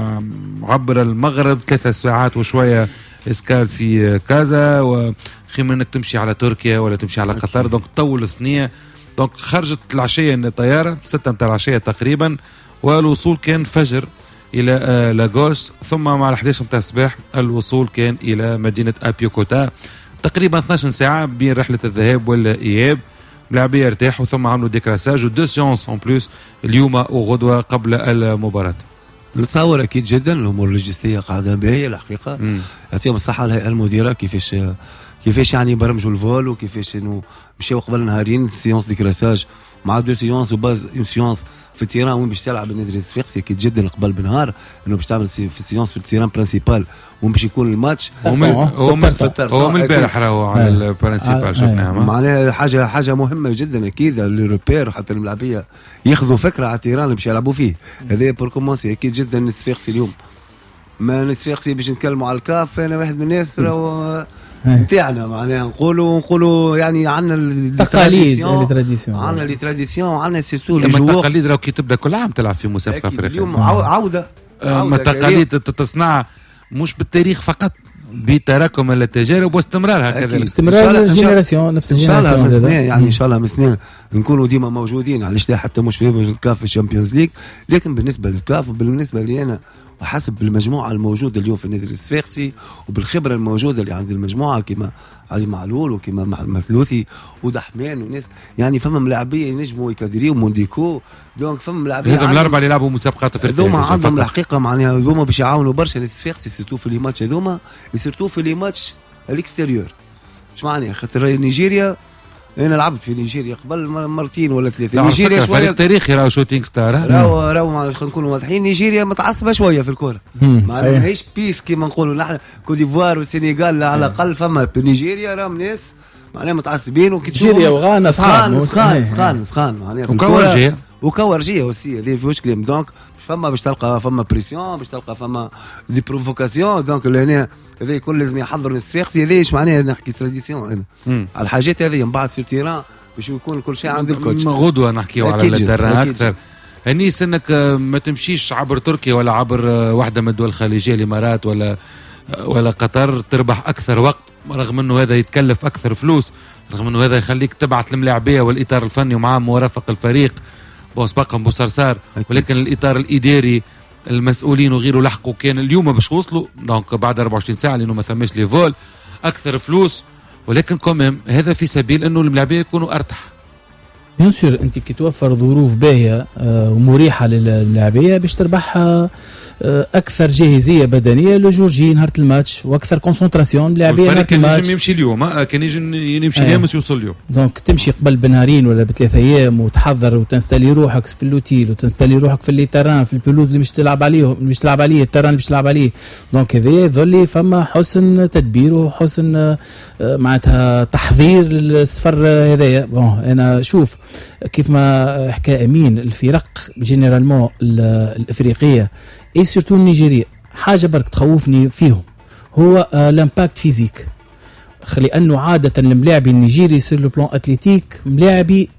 عبر المغرب ثلاثة ساعات وشويه اسكال في كازا، وخير انك تمشي على تركيا ولا تمشي على قطر، دونك طول الثنيه. دونك خرجت العشيه الطياره ستة متاع العشيه تقريبا، والوصول كان فجر الى لاغوس، ثم مع الحداش متاع الصباح الوصول كان الى مدينه ابيوكوتا، تقريبا اثناش ساعه بين رحله الذهاب والاياب. اللاعبين ارتاحوا ثم عملوا ديكراساج ودو سيونس اون بلوس اليوم وغدوه قبل المباراه. نتصور اكيد جدا الامور اللوجستيه قاعده باهيه الحقيقه، يعطيهم الصحه الهيئه المديره كيفاش كيفاش يعني برمجوا الفول وكيفاش انه مشاو قبل نهارين سيونس ديكراساج مع دو سيونس وباز اون سيونس في التيران وين باش تلعب النادي الصفاقسي اكيد جدا قبل بنهار انه باش تعمل في سيونس في التيران برينسيبال وين باش يكون الماتش. هو من هو من البارح راهو على البرينسيبال شفناها معناها حاجه حاجه مهمه جدا اكيد للروبير حتى الملاعبيه ياخذوا فكره على التيران اللي باش يلعبوا فيه. هذا بور كومونسي اكيد جدا الصفاقسي اليوم ما الصفاقسي باش نتكلموا على الكاف. انا واحد من الناس راهو نتاعنا معناها نقولوا نقولوا يعني عندنا التقاليد عندنا لي تراديسيون عندنا سيرتو لي جوور. التقاليد راهو كي تبدا كل عام تلعب في مسابقه افريقيه اليوم عوده ما التقاليد تصنع مش بالتاريخ فقط بتراكم التجارب واستمرارها كذلك استمرار الجينيراسيون نفس الجينيراسيون يعني ان شاء الله مسنين نكونوا ديما موجودين. علاش لا حتى مش في الكاف في الشامبيونز ليج، لكن بالنسبه للكاف وبالنسبه لي انا وحسب المجموعه الموجوده اليوم في النادي الصفاقسي وبالخبره الموجوده اللي عند المجموعه كما علي معلول وكما مثلوثي ودحمان وناس يعني فما ملاعبيه ينجموا يكادريو مونديكو. دونك فما ملاعبيه هذوما الاربعه اللي يلعبوا مسابقات افريقيه هذوما عندهم الحقيقه معناها هذوما باش يعاونوا برشا الصفاقسي سيرتو في لي ماتش هذوما سيرتو في لي ماتش الاكستيريور. اش معناها خاطر نيجيريا انا لعبت في نيجيريا قبل مرتين ولا ثلاثه. نيجيريا فريق تاريخي راهو شوتينغ ستار راهو راهو خلينا نكونوا واضحين نيجيريا متعصبه شويه في الكره ماهيش بيس كيما نقولوا نحن كوت ديفوار والسنغال على الاقل. فما في نيجيريا راهم ناس معناها متعصبين وكي تشوفوا نيجيريا وغانا سخان سخان سخان سخان معناها وكورجيه وكورجيه وسي هذه فيهوش كلام. دونك فما باش تلقى فما بريسيون باش تلقى فما دي بروفوكاسيون. دونك لهنا هذا كل لازم يحضروا الصفاقسي. هذا ايش معناها نحكي تراديسيون انا على الحاجات هذه من بعد سير تيران باش يكون كل شيء عند الكوتش. غدوه نحكيو على التيران اكثر. انيس انك ما تمشيش عبر تركيا ولا عبر واحده من الدول الخليجيه الامارات ولا ولا قطر تربح اكثر وقت، رغم انه هذا يتكلف اكثر فلوس، رغم انه هذا يخليك تبعث الملاعبيه والاطار الفني ومعاه مرافق الفريق بوسباقهم بوصرصار، ولكن الاطار الاداري المسؤولين وغيره لحقوا كان اليوم باش وصلوا دونك بعد أربعة وعشرين ساعه لانه ما ثماش لي فول اكثر فلوس، ولكن كمان هذا في سبيل انه الملاعبيه يكونوا ارتاح. بيان سور انت كي توفر ظروف باهيه ومريحه للاعبيه باش تربح اكثر جاهزيه بدنيه لجورجي نهار الماتش واكثر كونسنتراسيون لاعبين نهار الماتش. كان ينجم يمشي اليوم، كان ينجم يمشي اليوم باش يوصل اليوم. دونك تمشي قبل بنهارين ولا بثلاثة ايام وتحضر وتنستلي روحك في اللوتيل وتنستلي روحك في اللي تران في البلوز اللي مش تلعب عليه مش تلعب عليه التران اللي مش تلعب عليه. دونك هذا يظل فما حسن تدبير وحسن معناتها تحضير السفر هذايا. بون انا شوف كيف ما حكى امين الفرق جينيرالمون الافريقيه اي سورتو النيجيريه حاجه برك تخوفني فيهم هو الامباكت فيزيك، لانه عاده الملاعبي النيجيري سير لو بلان اتليتيك ملاعبي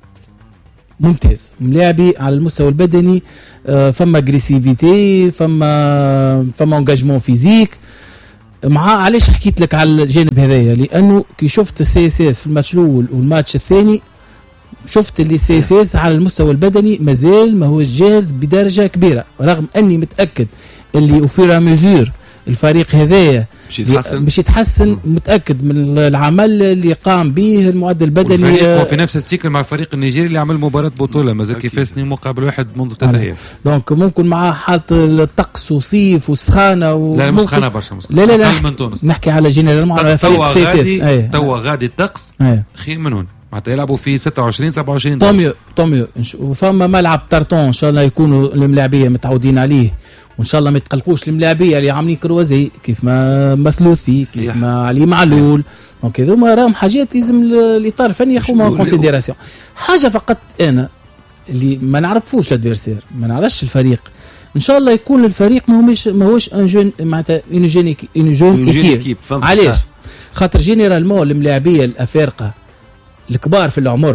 ممتاز، ملاعبي على المستوى البدني فما اغريسيفيتي فما فما انجاجمون فيزيك مع. علاش حكيت لك على الجانب هذايا؟ لانه كي شفت السي اس اس في الماتش الاول والماتش الثاني شفت اللي سي اس اس على المستوى البدني مازال ما هو جاهز بدرجه كبيره، رغم اني متاكد اللي وفيرا ميزور الفريق هذايا باش يتحسن باش يتحسن. متاكد من العمل اللي قام به المعدل البدني. الفريق هو في نفس السيكل مع الفريق النيجيري اللي عمل مباراه بطوله مازال كيفاش سنين مقابل واحد منذ ثلاث ايام. دونك ممكن مع حاله الطقس وصيف وسخانه و... لا مش سخانه برشا. لا لا لا نحكي, نحكي على جينيرال على فريق سي اس اس. توا غادي الطقس خير من هون معناتها يلعبوا في ستة وعشرين سبعة وعشرين. طوميو طوميو وفما ملعب طرطون ان شاء الله يكونوا الملاعبيه متعودين عليه، وان شاء الله ما يتقلقوش الملاعبيه اللي عاملين كروازي كيف ما مثلوثي كيف ما علي معلول. دونك هذوما راهم حاجات لازم الاطار الفني ياخذوها كونسيديراسيون. حاجه فقط انا اللي ما نعرفوش الادفيرسير ما نعرفش الفريق، ان شاء الله يكون الفريق ما هوش ما هوش ان جون معناتها ان جون ان جون ايكيب. علاش؟ خاطر جينيرالمون الملاعبيه الافارقه الكبار في العمر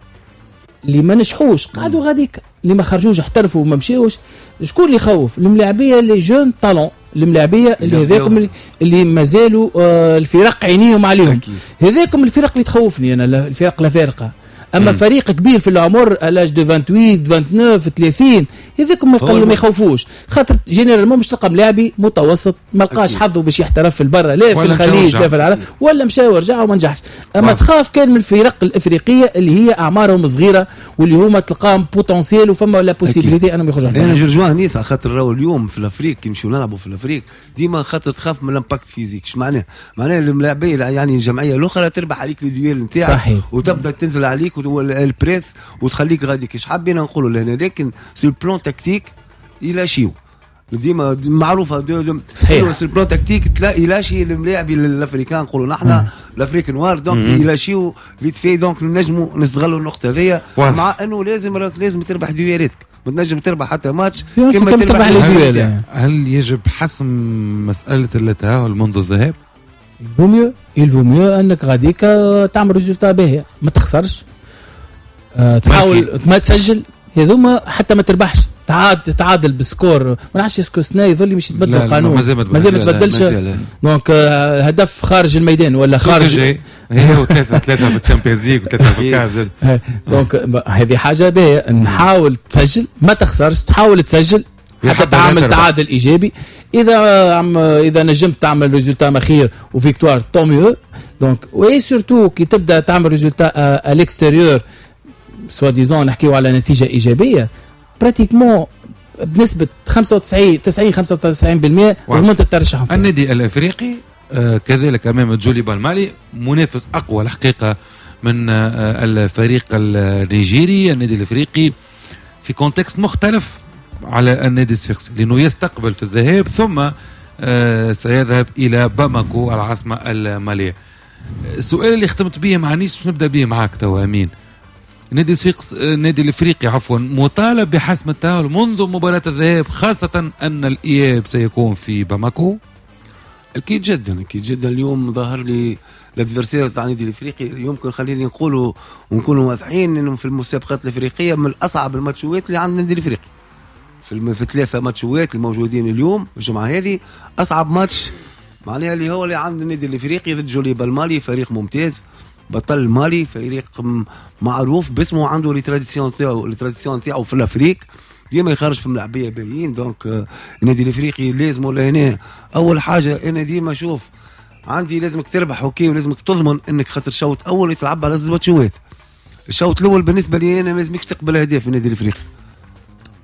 اللي ما نجحوش قعدوا غاديك، اللي ما خرجوش احترفوا وما مشيوش. شكون اللي يخوف؟ الملاعبيه اللي جون طالون، الملاعبيه اللي هذاكم اللي, اللي مازالوا آه الفرق عينيهم عليهم، هذاكم الفرق اللي تخوفني انا الفرق الافارقه. اما مم. فريق كبير في العمر الاج دو ثمانية وعشرين تسعة عشر ثلاثين هذاكم ما يخوفوش، خاطر جينيرالمون مش تلقى ملاعبي متوسط ما لقاش حظه باش يحترف في البرة لا في الخليج لا في العرب ولا مشى ورجع وما نجحش. اما واحد. تخاف كان من الفرق الافريقيه اللي هي اعمارهم صغيره واللي هما تلقاهم بوتنسيال وفما لا بوسيبيليتي انهم يخرجوا. انا جرجوان نيس خاطر راهو اليوم في الافريق يمشيو نلعبوا في الافريق ديما خاطر تخاف من الامباكت فيزيك. ايش معناه؟ معناه الملاعبيه يعني الجمعيه الاخرى تربح عليك الديويل نتاعك وتبدا تنزل عليك البريس وتخليك غادي كيش حابين نقولوا لهنا. لكن سو البلان تكتيك الى شيو ديما معروفه دو دو صحيح. سو البلان تكتيك تلاقي الى شي الملاعب الافريكان نقولوا نحن الافريك نوار دونك الى شيو فيت في دونك نجموا نستغلوا النقطه هذيا مع انه لازم راك لازم تربح ديويراتك ما تنجم تربح حتى ماتش كما تربح الديويل. هل يجب حسم مساله التاهل منذ الذهاب؟ الفو ميو الفو ميو انك غاديك تعمل ريزولتا باهي ما تخسرش أه تحاول ما تسجل هذوما حتى ما تربحش تعادل تعادل بسكور ما نعرفش اسكو سنه يظل مش يتبدل القانون مازال ما تبدلش دونك آه هدف خارج الميدان ولا خارج هي ثلاثة ثلاثة في الشامبيونز ليغ وثلاثة في الكاس. دونك هذه حاجه باهيه نحاول تسجل ما تخسرش تحاول تسجل حتى تعمل تعادل ايجابي. اذا عم اذا نجمت تعمل ريزولتا مخير وفيكتوار طوميو دونك وي سورتو كي تبدا تعمل ريزولتا آه الاكستيريور سوا ديزون نحكيو على نتيجه ايجابيه براتيكمون بنسبه خمسة وتسعين تسعين خمسة وتسعين بالمئة ضمنت الترشح. النادي الافريقي آه كذلك امام جولي بالمالي منافس اقوى الحقيقه من آه الفريق النيجيري. النادي الافريقي في كونتكست مختلف على النادي الصفاقسي لانه يستقبل في الذهاب ثم آه سيذهب الى باماكو العاصمه الماليه. السؤال اللي ختمت به مع نيس باش نبدا به معاك توا امين. نادي صفاقس النادي الافريقي عفوا مطالب بحسم التأهل منذ مباراة الذهاب خاصة ان الاياب سيكون في باماكو. اكيد جدا اكيد جدا. اليوم ظهر لي الادفيرسير تاع النادي الافريقي يمكن خليني نقولوا ونكونوا واضحين انه في المسابقات الافريقيه من اصعب الماتشات اللي عند النادي الافريقي في في ثلاثه ماتشات الموجودين اليوم الجمعه هذه. اصعب ماتش معناها اللي هو اللي عند النادي الافريقي ضد جولي بالمالي فريق ممتاز بطل المالي فريق معروف باسمه عنده لي تراديسيون تاعو لي تراديسيون تاعو في الافريق ديما يخرج في ملاعبيه باهيين. دونك النادي الافريقي لازم لهنا اول حاجه انا ديما اشوف عندي لازمك تربح اوكي ولازمك تضمن انك خاطر شوط اول تلعب على زبط شوات. الشوط الاول بالنسبه لي انا لازمكش تقبل اهداف في النادي الافريقي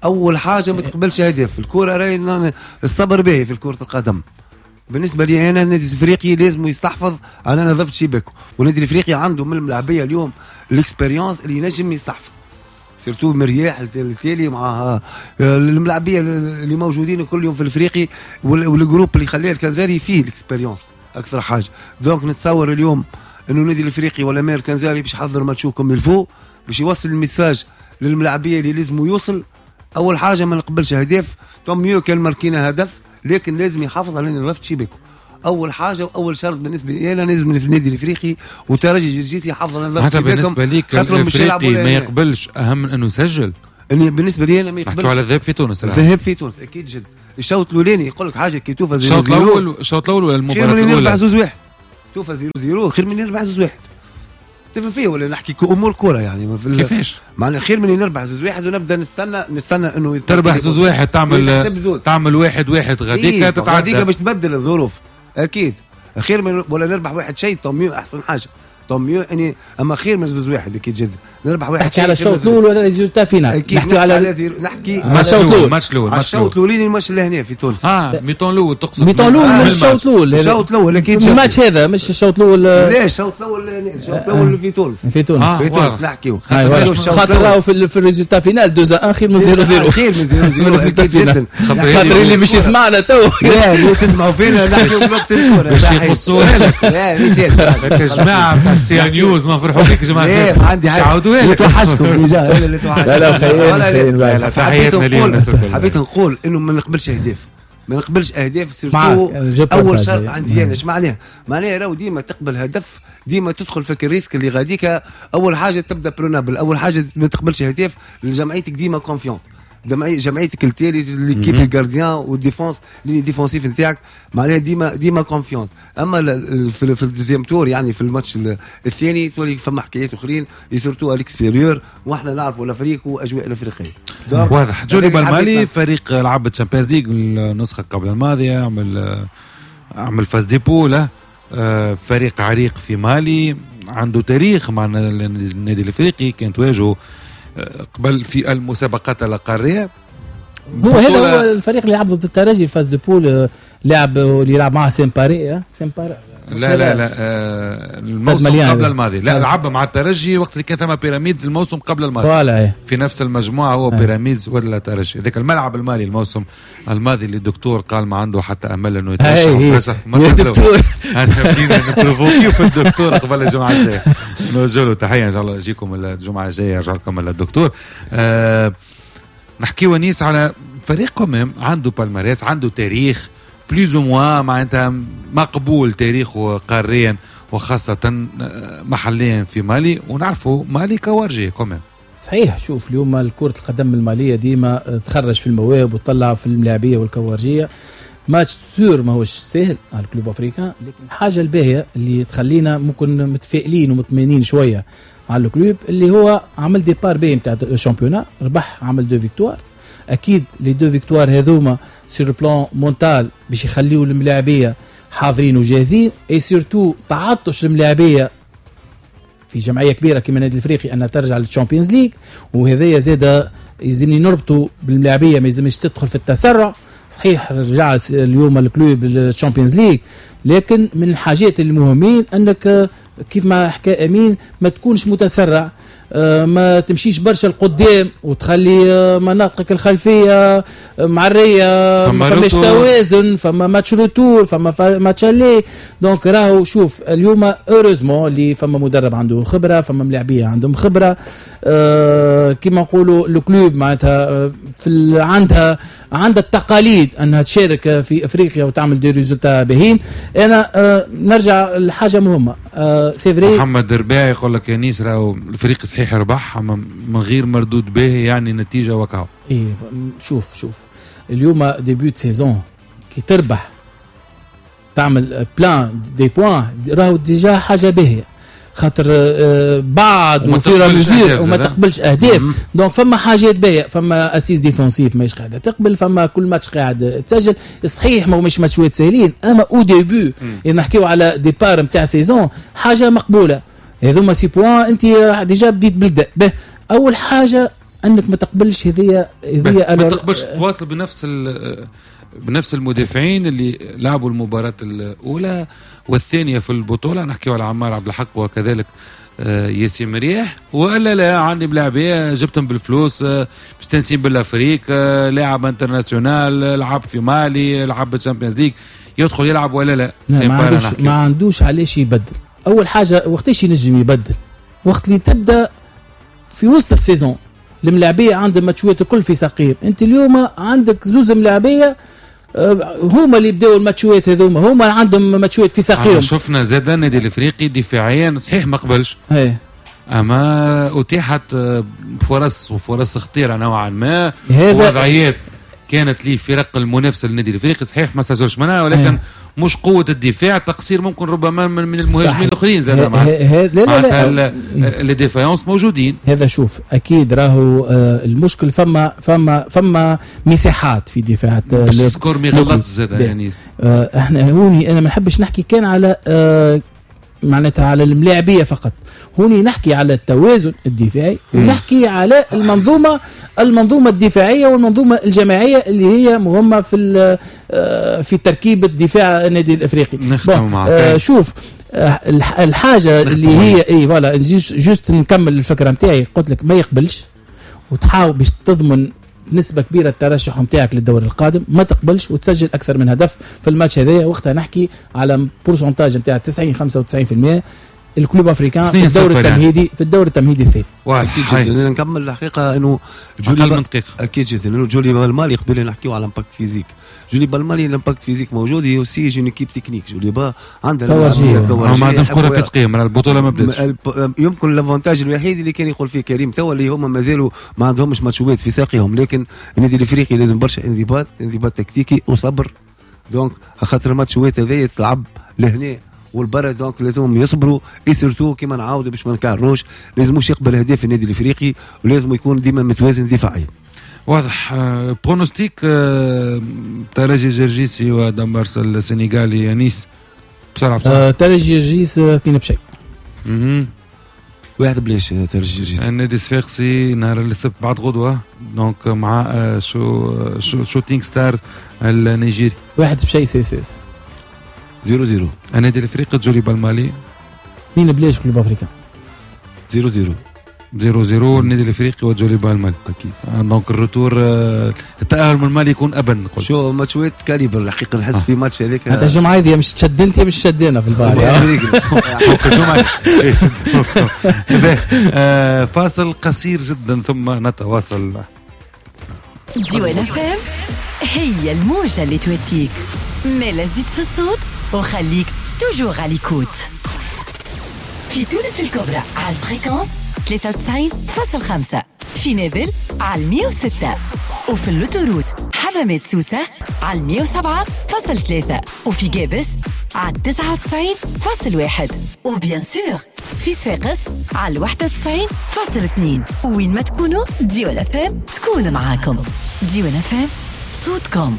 اول حاجه ما تقبلش هدف الكره. راي الصبر باهي في كره القدم. بالنسبه لي انا النادي الافريقي لازم يستحفظ على نظافه شباكه، والنادي الافريقي عنده من الملاعبيه اليوم الاكسبيريونس اللي ينجم يستحفظ، سيرتو مرياح التالي مع الملاعبيه اللي موجودين كل يوم في الافريقي، والجروب اللي خلاه الكنزاري فيه الاكسبيريونس اكثر حاجه. دونك نتصور اليوم انه النادي الافريقي ولا مير الكنزاري باش يحضر ماتشوكم الفو باش يوصل الميساج للملاعبيه اللي لازم يوصل. اول حاجه ما نقبلش هدف، طم ميو كان ماركينا هدف، لكن لازم يحافظ على نظافه شباكه. اول حاجه واول شرط بالنسبه لي انا لازم في النادي الافريقي وترجي الجرجيسي يحافظ على نظافه شباكهم. بالنسبه ليك الافريقي ما يقبلش اهم من انه يسجل. اني بالنسبه لي انا ما يقبلش. نحكوا على الذهاب في تونس. الذهاب في تونس اكيد جد. الشوط الاولاني يقول لك حاجه كي توفى زيرو زيرو. الشوط الاول الشوط الاول ولا المباراه الاولى؟ خير من يربح زوز واحد. توفى زيرو زيرو خير من يربح زوز واحد. تفهم فيه ولا نحكي كأمور كرة يعني في كيفاش؟ معناها خير من نربح زوز واحد ونبدا نستنى نستنى انه تربح زوز واحد تعمل تعمل واحد واحد غاديك إيه تتعدى غاديك باش تبدل الظروف اكيد. خير من ولا نربح واحد شيء طميو احسن حاجه طميو اني اما خير من زوز واحد اكيد جدا. نربح واحد نحكي على الشوط الاول ولا ريزولتا فينال؟ نحكي على زيرو نحكي على الشوط الاول الماتش الاول الشوط الاولاني الماتش اللي هنا في تونس. اه ميطون الاول تقصد ميطون الاول مش الشوط الاول. الشوط الاول اكيد الماتش هذا مش الشوط الاول. لا الشوط الاول الشوط الاول في تونس في تونس في تونس نحكيو خاطر راهو في في الريزولتا فينال دو واحد خير من زيرو زيرو خير من زيرو زيرو الريزولتا فينال. خاطر اللي مش يسمعنا تو لا اللي تسمعوا فينا نحكيو بوقت الكوره باش يقصوا لا ميسيل يا جماعه تاع سي نيوز ما فرحوا فيك يا جماعه. لا عندي حاجه توحشكم ديجا اللي توحش. لا لا خير خير. حبيت نقول انه ما نقبلش اهداف ما نقبلش اهداف سيرتو. اول شرط عندي انا ايش معناها؟ معناها راهو ديما تقبل هدف ديما تدخل في الريسك اللي غاديك. اول حاجه تبدا برونابل، اول حاجه ما تقبلش هداف لجمعيتك ديما كونفيونس. جمعيتك التالي ليكيب الجارديان والديفونس ليني ديفونسيف نتاعك معناها ديما ديما كونفيونس. اما في في الدوزيام تور يعني في الماتش الثاني تولي فما حكايات اخرين سورتو الاكسبيريور واحنا نعرفوا الافريق واجواء الافريقيه واضح. جولي بالمالي فريق لعب الشامبيونز ليج النسخه قبل الماضيه عمل عمل فاز ديبو. فريق عريق في مالي عنده تاريخ مع النادي الافريقي كان تواجهه قبل في المسابقات القاريه. هو هذا هو الفريق اللي لعب ضد الترجي فاز دو بول لعب اللي يلعب معه سيمباري سيمباري لا لا لا آه الموسم قبل الماضي لا لعب مع الترجي وقت اللي كان ثم بيراميدز الموسم قبل الماضي في نفس المجموعه هو بيراميدز ولا الترجي. ذاك الملعب المالي الموسم الماضي اللي الدكتور قال ما عنده حتى امل انه يترشح يا دكتور انا بدينا نبروفوكيو في الدكتور قبل الجمعه الجايه. نوجه له تحيه ان شاء الله يجيكم الجمعه الجايه يرجع لكم الدكتور. آه نحكي ونيس على فريق كوميم عنده بالماريس عنده تاريخ بليز او موا معناتها مقبول تاريخه قاريا وخاصة محليا في مالي ونعرفوا مالي كورجي كوميم. صحيح. شوف اليوم كرة القدم المالية ديما تخرج في المواهب وتطلع في الملاعبية والكورجية. ماتش سور ما هوش سهل على الكلوب افريقيا لكن الحاجة الباهية اللي تخلينا ممكن متفائلين ومطمئنين شوية على الكلوب اللي هو عمل ديبار باهي نتاع الشامبيونات ربح عمل دو فيكتوار. اكيد لي دو فيكتوار هذوما سور بلان مونتال باش يخليوا الملاعبيه حاضرين وجاهزين اي سورتو تعطش الملاعبيه في جمعيه كبيره كما النادي الافريقي انها ترجع للشامبيونز ليج وهذايا زاده يلزمني نربطوا بالملاعبيه ما يلزمش تدخل في التسرع. صحيح رجعت اليوم الكلوب للشامبيونز ليج لكن من الحاجات المهمين انك كيف ما حكى امين ما تكونش متسرع ما تمشيش برشا القدام وتخلي مناطقك الخلفيه معريه ما فماش توازن فما ماتش روتور فما ماتش لي. دونك راهو شوف اليوم اوروزمون اللي فما مدرب عنده خبره فما ملاعبيه عندهم خبره أه كما نقولوا الكلوب معناتها في عندها عندها التقاليد انها تشارك في افريقيا وتعمل دي ريزولتا باهين. انا أه نرجع لحاجه مهمه أه سيفري محمد رباعي يقول لك يا نيس راهو الفريق صحيح ربح من غير مردود باهي يعني نتيجه وكاو. ايه شوف شوف اليوم ديبيوت سيزون كي تربح تعمل بلان دي بوان راهو ديجا حاجه باهيه خاطر آه بعد وفيرا مزير وما تقبلش اهداف. دونك فما حاجات باهيه فما اسيس ديفونسيف ماهيش قاعده تقبل فما كل ماتش قاعد تسجل. صحيح ما مش ماتشات سهلين اما او ديبيو نحكيو على ديبار نتاع سيزون حاجه مقبوله. هذوما سي بوان انت ديجا بديت بالبدء به. اول حاجه انك ما تقبلش هذه هذه ما تقبلش تواصل بنفس بنفس المدافعين اللي لعبوا المباراة الأولى والثانية في البطولة. نحكي على عمار عبد الحق وكذلك ياسين مريح، ولا لا عندي بلاعبية جبتهم بالفلوس مستنسين بالأفريق، لاعب انترناسيونال لعب في مالي لعب بالشامبيونز ليج يدخل يلعب ولا لا؟ ما عندوش ما عندوش علاش يبدل. أول حاجة وقتاش ينجم يبدل؟ وقت اللي تبدأ في وسط السيزون الملاعبية عندهم ماتشوات الكل في ساقيم. انت اليوم عندك زوز ملاعبية هما اللي بداوا الماتشوات هذوما، هما عندهم ماتشوات في ساقيم. شفنا زاد النادي الافريقي دفاعيا صحيح ما قبلش، هي. اما اتيحت فرص وفرص خطيره نوعا ما، هذا وضعيات كانت لي فرق المنافسه للنادي الافريقي صحيح ما سجلش منها، ولكن هي. مش قوة الدفاع، تقصير ممكن ربما من المهاجمين الآخرين زاد مع لا لا لا لي ديفايونس موجودين. هذا شوف أكيد راهو آه المشكل فما فما فما مساحات في دفاع باش السكور ما يغلطش زاد يعني. آه احنا هوني أنا ما نحبش نحكي كان على آه معناتها على الملاعبية فقط، هوني نحكي على التوازن الدفاعي ونحكي على المنظومة المنظومة الدفاعية والمنظومة الجماعية اللي هي مهمة في في تركيب الدفاع النادي الافريقي. آه شوف آه الحاجة اللي هي اي فوالا جوست نكمل الفكرة نتاعي. قلت لك ما يقبلش وتحاول باش تضمن نسبة كبيرة الترشح نتاعك للدوري القادم، ما تقبلش وتسجل أكثر من هدف في الماتش هذايا. وقتها نحكي على بورسنتاج نتاع تسعين خمسة وتسعين بالمئة الكلوب افريكان في الدوري التمهيدي في الدوري التمهيدي الثاني. اكيد جدا نكمل الحقيقه انه جولي من دقيقه اكيد جدا انه جولي بالمالي قبل نحكيو على امباكت فيزيك. جولي بالمالي الامباكت فيزيك موجود، هي اوسي جون ايكيب تكنيك. جولي با عندها كورجيه ما عندهمش كره فيزيقيه من البطوله ما بداتش. يمكن الافونتاج الوحيد اللي كان يقول فيه كريم توا اللي هما مازالوا ما عندهمش ماتشوات في ساقيهم، لكن النادي الافريقي لازم برشا انضباط انضباط تكتيكي وصبر. دونك خاطر الماتشوات هذيا تلعب لهنا والبرد، دونك لازمهم يصبروا يسرتوا كما نعاودوا باش ما نكرروش. لازموش يقبل اهداف النادي الافريقي ولازم يكون ديما متوازن دفاعيا. واضح. آه برونوستيك آه ترجي جرجيسي ودمبرس السنغالي نيس بسرعه بسرعه. آه ترجي جرجيس اثنين بشيء. اها واحد بلاش ترجي جرجيس. النادي الصفاقسي نهار السبت بعد غدوه دونك مع آه شو شو شوتينغ ستار النيجيري. واحد بشيء سيسيس زيرو زيرو. النادي الافريقي جولي بالمالي اثنين بلاش كلوب افريقيا زيرو زيرو زيرو زيرو. النادي الافريقي وجولي بالمالي اكيد. آه دونك الروتور آه التاهل من المالي يكون ابن. شو ماتشوات كاليبر الحقيقه نحس آه. في ماتش هذاك هذا الجمعه هذه مش تشدنت مش شدينا في الفار. فاصل قصير جدا ثم نتواصل. ديوان اف ام هي الموجة اللي تواتيك مالا زيد في الصوت وخليك توجور على ليكوت. في تونس الكبرى على الفريكونس ثلاثة وتسعين فاصلة خمسة، في نابل على مية وستة، وفي اللوتوروت حمامات سوسة على مية وسبعة فاصلة ثلاثة، وفي جابس على تسعة وتسعين فاصلة واحد، وبيان سور في صفاقس على واحد وتسعين فاصلة اثنين. وين ما تكونوا ديوان اف ام تكون معاكم. ديوان اف ام صوتكم.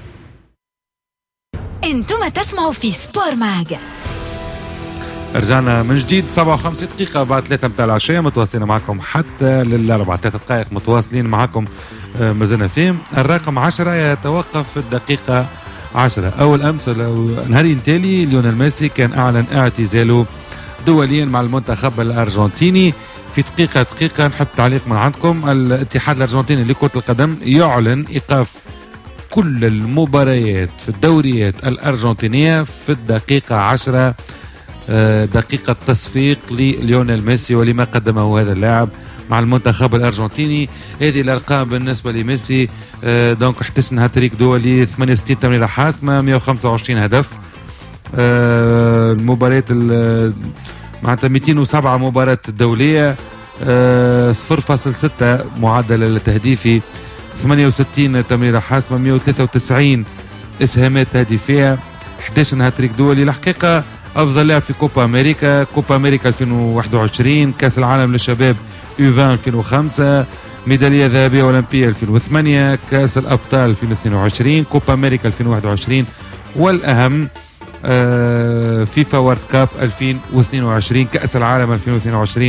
انتم تسمعوا في سبور ماج. رجعنا من جديد سبعة وخمسين دقيقة بعد ثلاثة متاع العشية، متواصلين معكم حتى للأربعة ثلاثة دقائق متواصلين معكم مازلنا فيهم. الرقم عشرة يتوقف في الدقيقة عشرة. أول أمس نهارين تالي ليونيل ميسي كان أعلن اعتزاله دوليا مع المنتخب الأرجنتيني. في دقيقة دقيقة نحب تعليق من عندكم. الاتحاد الأرجنتيني لكرة القدم يعلن إيقاف كل المباريات في الدوريات الأرجنتينية في الدقيقة عشرة، دقيقة تصفيق لليونيل ميسي ولما قدمه هذا اللاعب مع المنتخب الأرجنتيني. هذه الأرقام بالنسبة لميسي. دونك احتسن هاتريك دولي، ثمانية وستين تمريرة حاسمة، مية وخمسة وعشرين هدف. المباريات معناتها مئتين وسبعة مباراة دولية، صفر فاصلة ستة معدل التهديفي، ثمانية وستين تمريرة حاسمة، مية وثلاثة وتسعين إسهامات هدفية، أحد عشر هاتريك دولي. الحقيقة أفضل لاعب في كوبا أمريكا، كوبا أمريكا ألفين وواحد وعشرين، كأس العالم للشباب يو عشرين ألفين وخمسة، ميدالية ذهبية أولمبية ألفين وثمانية، كأس الأبطال ألفين واثنين وعشرين، كوبا أمريكا ألفين وواحد وعشرين، والأهم فيفا وورد كاب ألفين واثنين وعشرين، كأس العالم ألفين واثنين وعشرين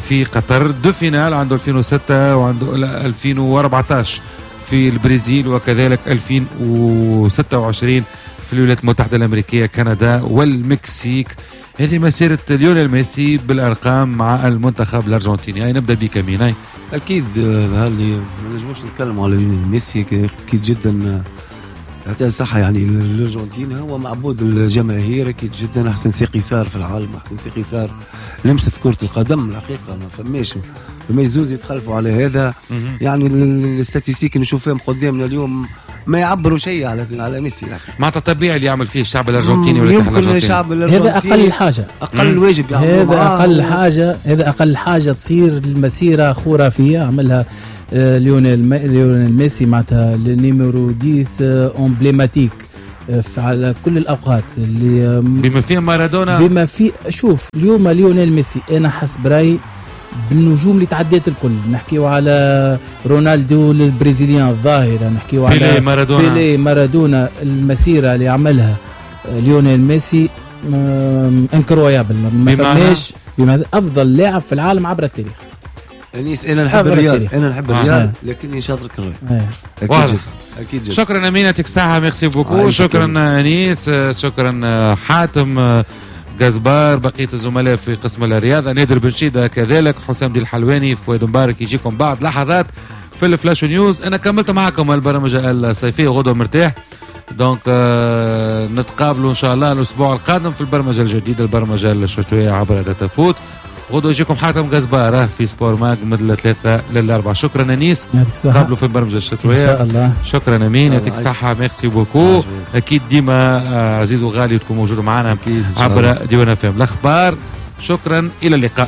في قطر، دو فينال عنده ألفين وستة وعنده ألفين وأربعتاشر في البرازيل، وكذلك ألفين وستة وعشرين في الولايات المتحدة الأمريكية، كندا والمكسيك. هذه مسيرة ليونيل ميسي بالأرقام مع المنتخب الأرجنتيني. يعني نبدأ بك مين؟ أكيد ظهر لي ما نجموش نتكلم على ليونيل ميسي، أكيد جدا يعطيه الصحة. يعني الأرجنتين هو معبود الجماهير أكيد جدا، أحسن سيقي صار في العالم، أحسن سيقي صار لمسة كرة القدم الحقيقة. ما فماش فماش زوز يتخلفوا على هذا. يعني الاستاتيستيك اللي نشوفهم قدامنا اليوم ما يعبروا شيء على على ميسي. معناتها طبيعي اللي يعمل فيه الشعب الارجنتيني ولا يمكن الشعب الارجنتيني هذا اقل حاجه، اقل واجب هذا اقل حاجه، هذا اقل حاجه تصير المسيره خرافيه عملها آه ليونيل ليونيل ميسي معناتها النيميرو عشرة امبليماتيك على كل الاوقات اللي بما فيه مارادونا، بما فيه. شوف اليوم ليونيل ميسي انا حسب رايي بالنجوم اللي تعديت الكل، نحكيو على رونالدو البرازيليان الظاهره، نحكيو على بيلي مارادونا. بيلي مارادونا المسيره اللي عملها ليونيل ميسي انكرويابل، ما فماش بما افضل لاعب في العالم عبر التاريخ. انيس انا نحب الريال، انا نحب الريال لكني شاطر كروي. اكيد جدا اكيد جدا. شكرا امين، يعطيك الصحه، ميرسي بوكو. شكرا انيس، شكرا حاتم جزبار، بقيه الزملاء في قسم الرياضه، نادر بن شيده كذلك، حسام دي الحلواني، فؤاد مبارك. يجيكم بعد لحظات في الفلاش نيوز. انا كملت معكم البرامج الصيفيه غدوه مرتاح، دونك آه نتقابلوا ان شاء الله الاسبوع القادم في البرمجه الجديده، البرمجه الشتويه عبر داتا فوت. غدوه يجيكم حاتم جزبار في سبور ماج من الثلاثه للاربعه. شكرا انيس، نتقابلوا في البرمجه الشتويه ان شاء الله. شكرا امين، يعطيك الصحه، ميرسي بوكو. اكيد ديما آه عزيز وغالي تكون موجودوا معنا عبر ديوان اف ام الاخبار. شكرا، الى اللقاء.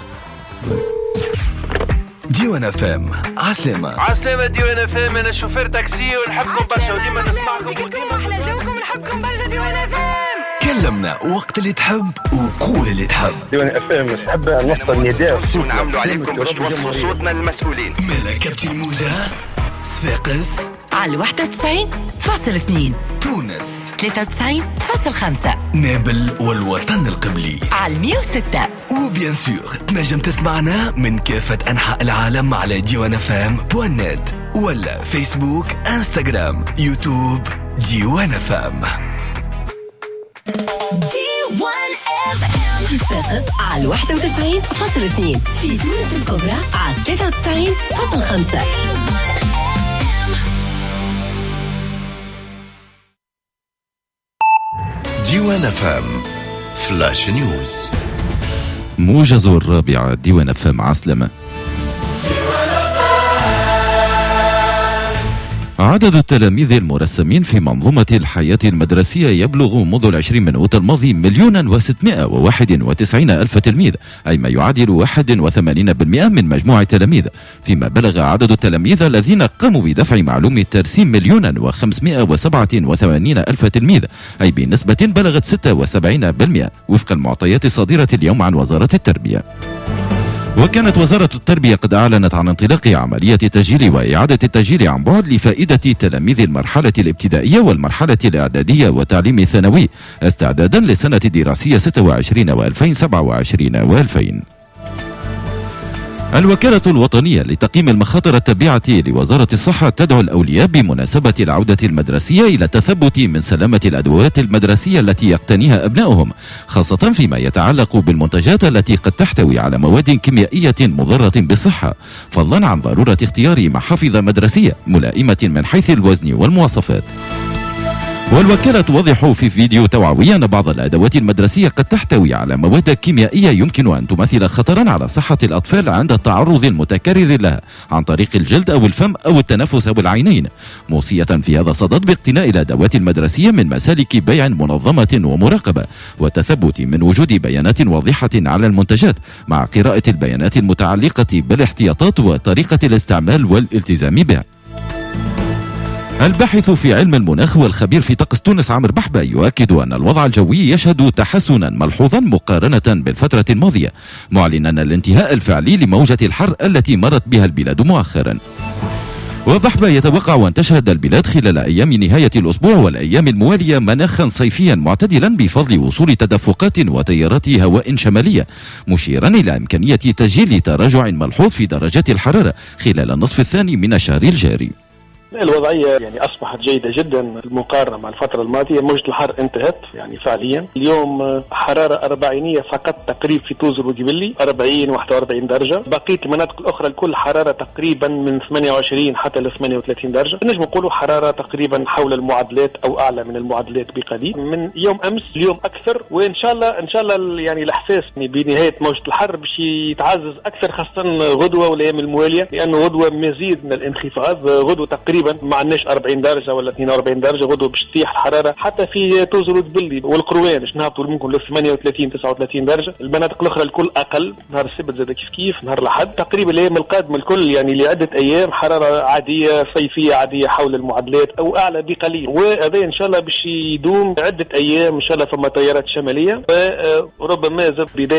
ديوان اف ام عسلامة عسلامة. ديوان اف ام انا شوفير تاكسي ونحبكم برشا وديما نسمعكم وديما احلى جوكم، نحبكم برشا. ديوان اف ام كلمنا وقت اللي تحب وقول اللي تحب. ديوان اف ام نحب نوصل نداء ونعملوا عليكم باش توصلوا صوتنا للمسؤولين. مالا كابتن موجة صفاقس على واحد وتسعين فاصلة اثنين، تونس ثلاثة وتسعين فاصلة خمسة، نابل والوطن القبلي على مية وستة، وبيان سور تنجم تسمعنا من كافة أنحاء العالم على ديوان اف ام بوان نت ولا فيسبوك انستغرام يوتيوب. ديوان اف ام ديوان اف ام في صفاقس على واحد وتسعين فاصلة اثنين، في تونس الكبرى على ثلاثة وتسعين فاصلة خمسة. ديوان اف ام فلاش نيوز. موجز الرابعة ديوان اف ام عسلمة. عدد التلاميذ المرسمين في منظومة الحياة المدرسية يبلغ منذ العشرين من أوت الماضي مليونا وستمائة وواحد وتسعين ألف تلميذ، أي ما يعادل واحد وثمانين بالمئة من مجموع التلاميذ، فيما بلغ عدد التلاميذ الذين قاموا بدفع معلوم الترسيم مليونا وخمسمائة وسبعة وثمانين ألف تلميذ، أي بنسبة بلغت ستة وسبعين بالمئة وفق المعطيات الصادرة اليوم عن وزارة التربية. وكانت وزارة التربية قد أعلنت عن انطلاق عملية تسجيل وإعادة التسجيل عن بعد لفائدة تلاميذ المرحلة الابتدائية والمرحلة الإعدادية والتعليم الثانوي استعدادا لسنة الدراسية ستة وعشرين وألفين وسبعة وعشرين وألفين. الوكالة الوطنية لتقييم المخاطر التابعة لوزارة الصحة تدعو الأولياء بمناسبة العودة المدرسية إلى التثبت من سلامة الأدوات المدرسية التي يقتنيها أبنائهم، خاصة فيما يتعلق بالمنتجات التي قد تحتوي على مواد كيميائية مضرة بالصحة، فضلا عن ضرورة اختيار محافظ مدرسية ملائمة من حيث الوزن والمواصفات. والوكالة توضح في فيديو توعوي أن بعض الأدوات المدرسية قد تحتوي على مواد كيميائية يمكن أن تمثل خطرا على صحة الأطفال عند التعرض المتكرر لها عن طريق الجلد أو الفم أو التنفس أو العينين، موصية في هذا الصدد باقتناء الأدوات المدرسية من مسالك بيع منظمة ومراقبة، والتثبت من وجود بيانات واضحة على المنتجات مع قراءة البيانات المتعلقة بالاحتياطات وطريقة الاستعمال والالتزام بها. الباحث في علم المناخ والخبير في طقس تونس عامر بحبة يؤكد أن الوضع الجوي يشهد تحسنا ملحوظا مقارنة بالفترة الماضية، معلنا الانتهاء الفعلي لموجة الحر التي مرت بها البلاد مؤخرا. وبحبة يتوقع أن تشهد البلاد خلال أيام نهاية الأسبوع والأيام الموالية مناخا صيفيا معتدلا بفضل وصول تدفقات وتيارات هواء شمالية، مشيرا إلى إمكانية تسجيل تراجع ملحوظ في درجات الحرارة خلال النصف الثاني من الشهر الجاري. الوضعية يعني أصبحت جيدة جدا المقارنة مع الفترة الماضية. موجة الحر انتهت يعني فعليا. اليوم حرارة أربعينية فقط تقريب في توزر وجبلي أربعين واحد وأربعين درجة. بقية المناطق الأخرى الكل حرارة تقريبا من ثمانية وعشرين حتى ل ثمانية وثلاثين درجة. نجم نقولوا حرارة تقريبا حول المعدلات أو أعلى من المعدلات بقليل من يوم أمس. اليوم أكثر، وإن شاء الله إن شاء الله يعني الإحساس بنهاية موجة الحر باش يتعزز أكثر، خاصة غدوة والأيام الموالية، لأنه غدوة مزيد من الانخفاض. غدوة تقريبا ما عندناش أربعين درجة ولا اثنين وأربعين درجة. غدوة باش تطيح الحرارة حتى في توزر وتبلي والقروان باش نهبطوا ممكن ل ثمانية وثلاثين تسعة وثلاثين درجة. المناطق الأخرى الكل أقل. نهار السبت زاد كيف كيف، نهار الأحد تقريبا الأيام القادمة الكل يعني لعدة أيام حرارة عادية صيفية عادية حول المعدلات أو أعلى بقليل. وهذا إن شاء الله باش يدوم عدة أيام إن شاء الله. ثم تيارات شمالية وربما زاد بداية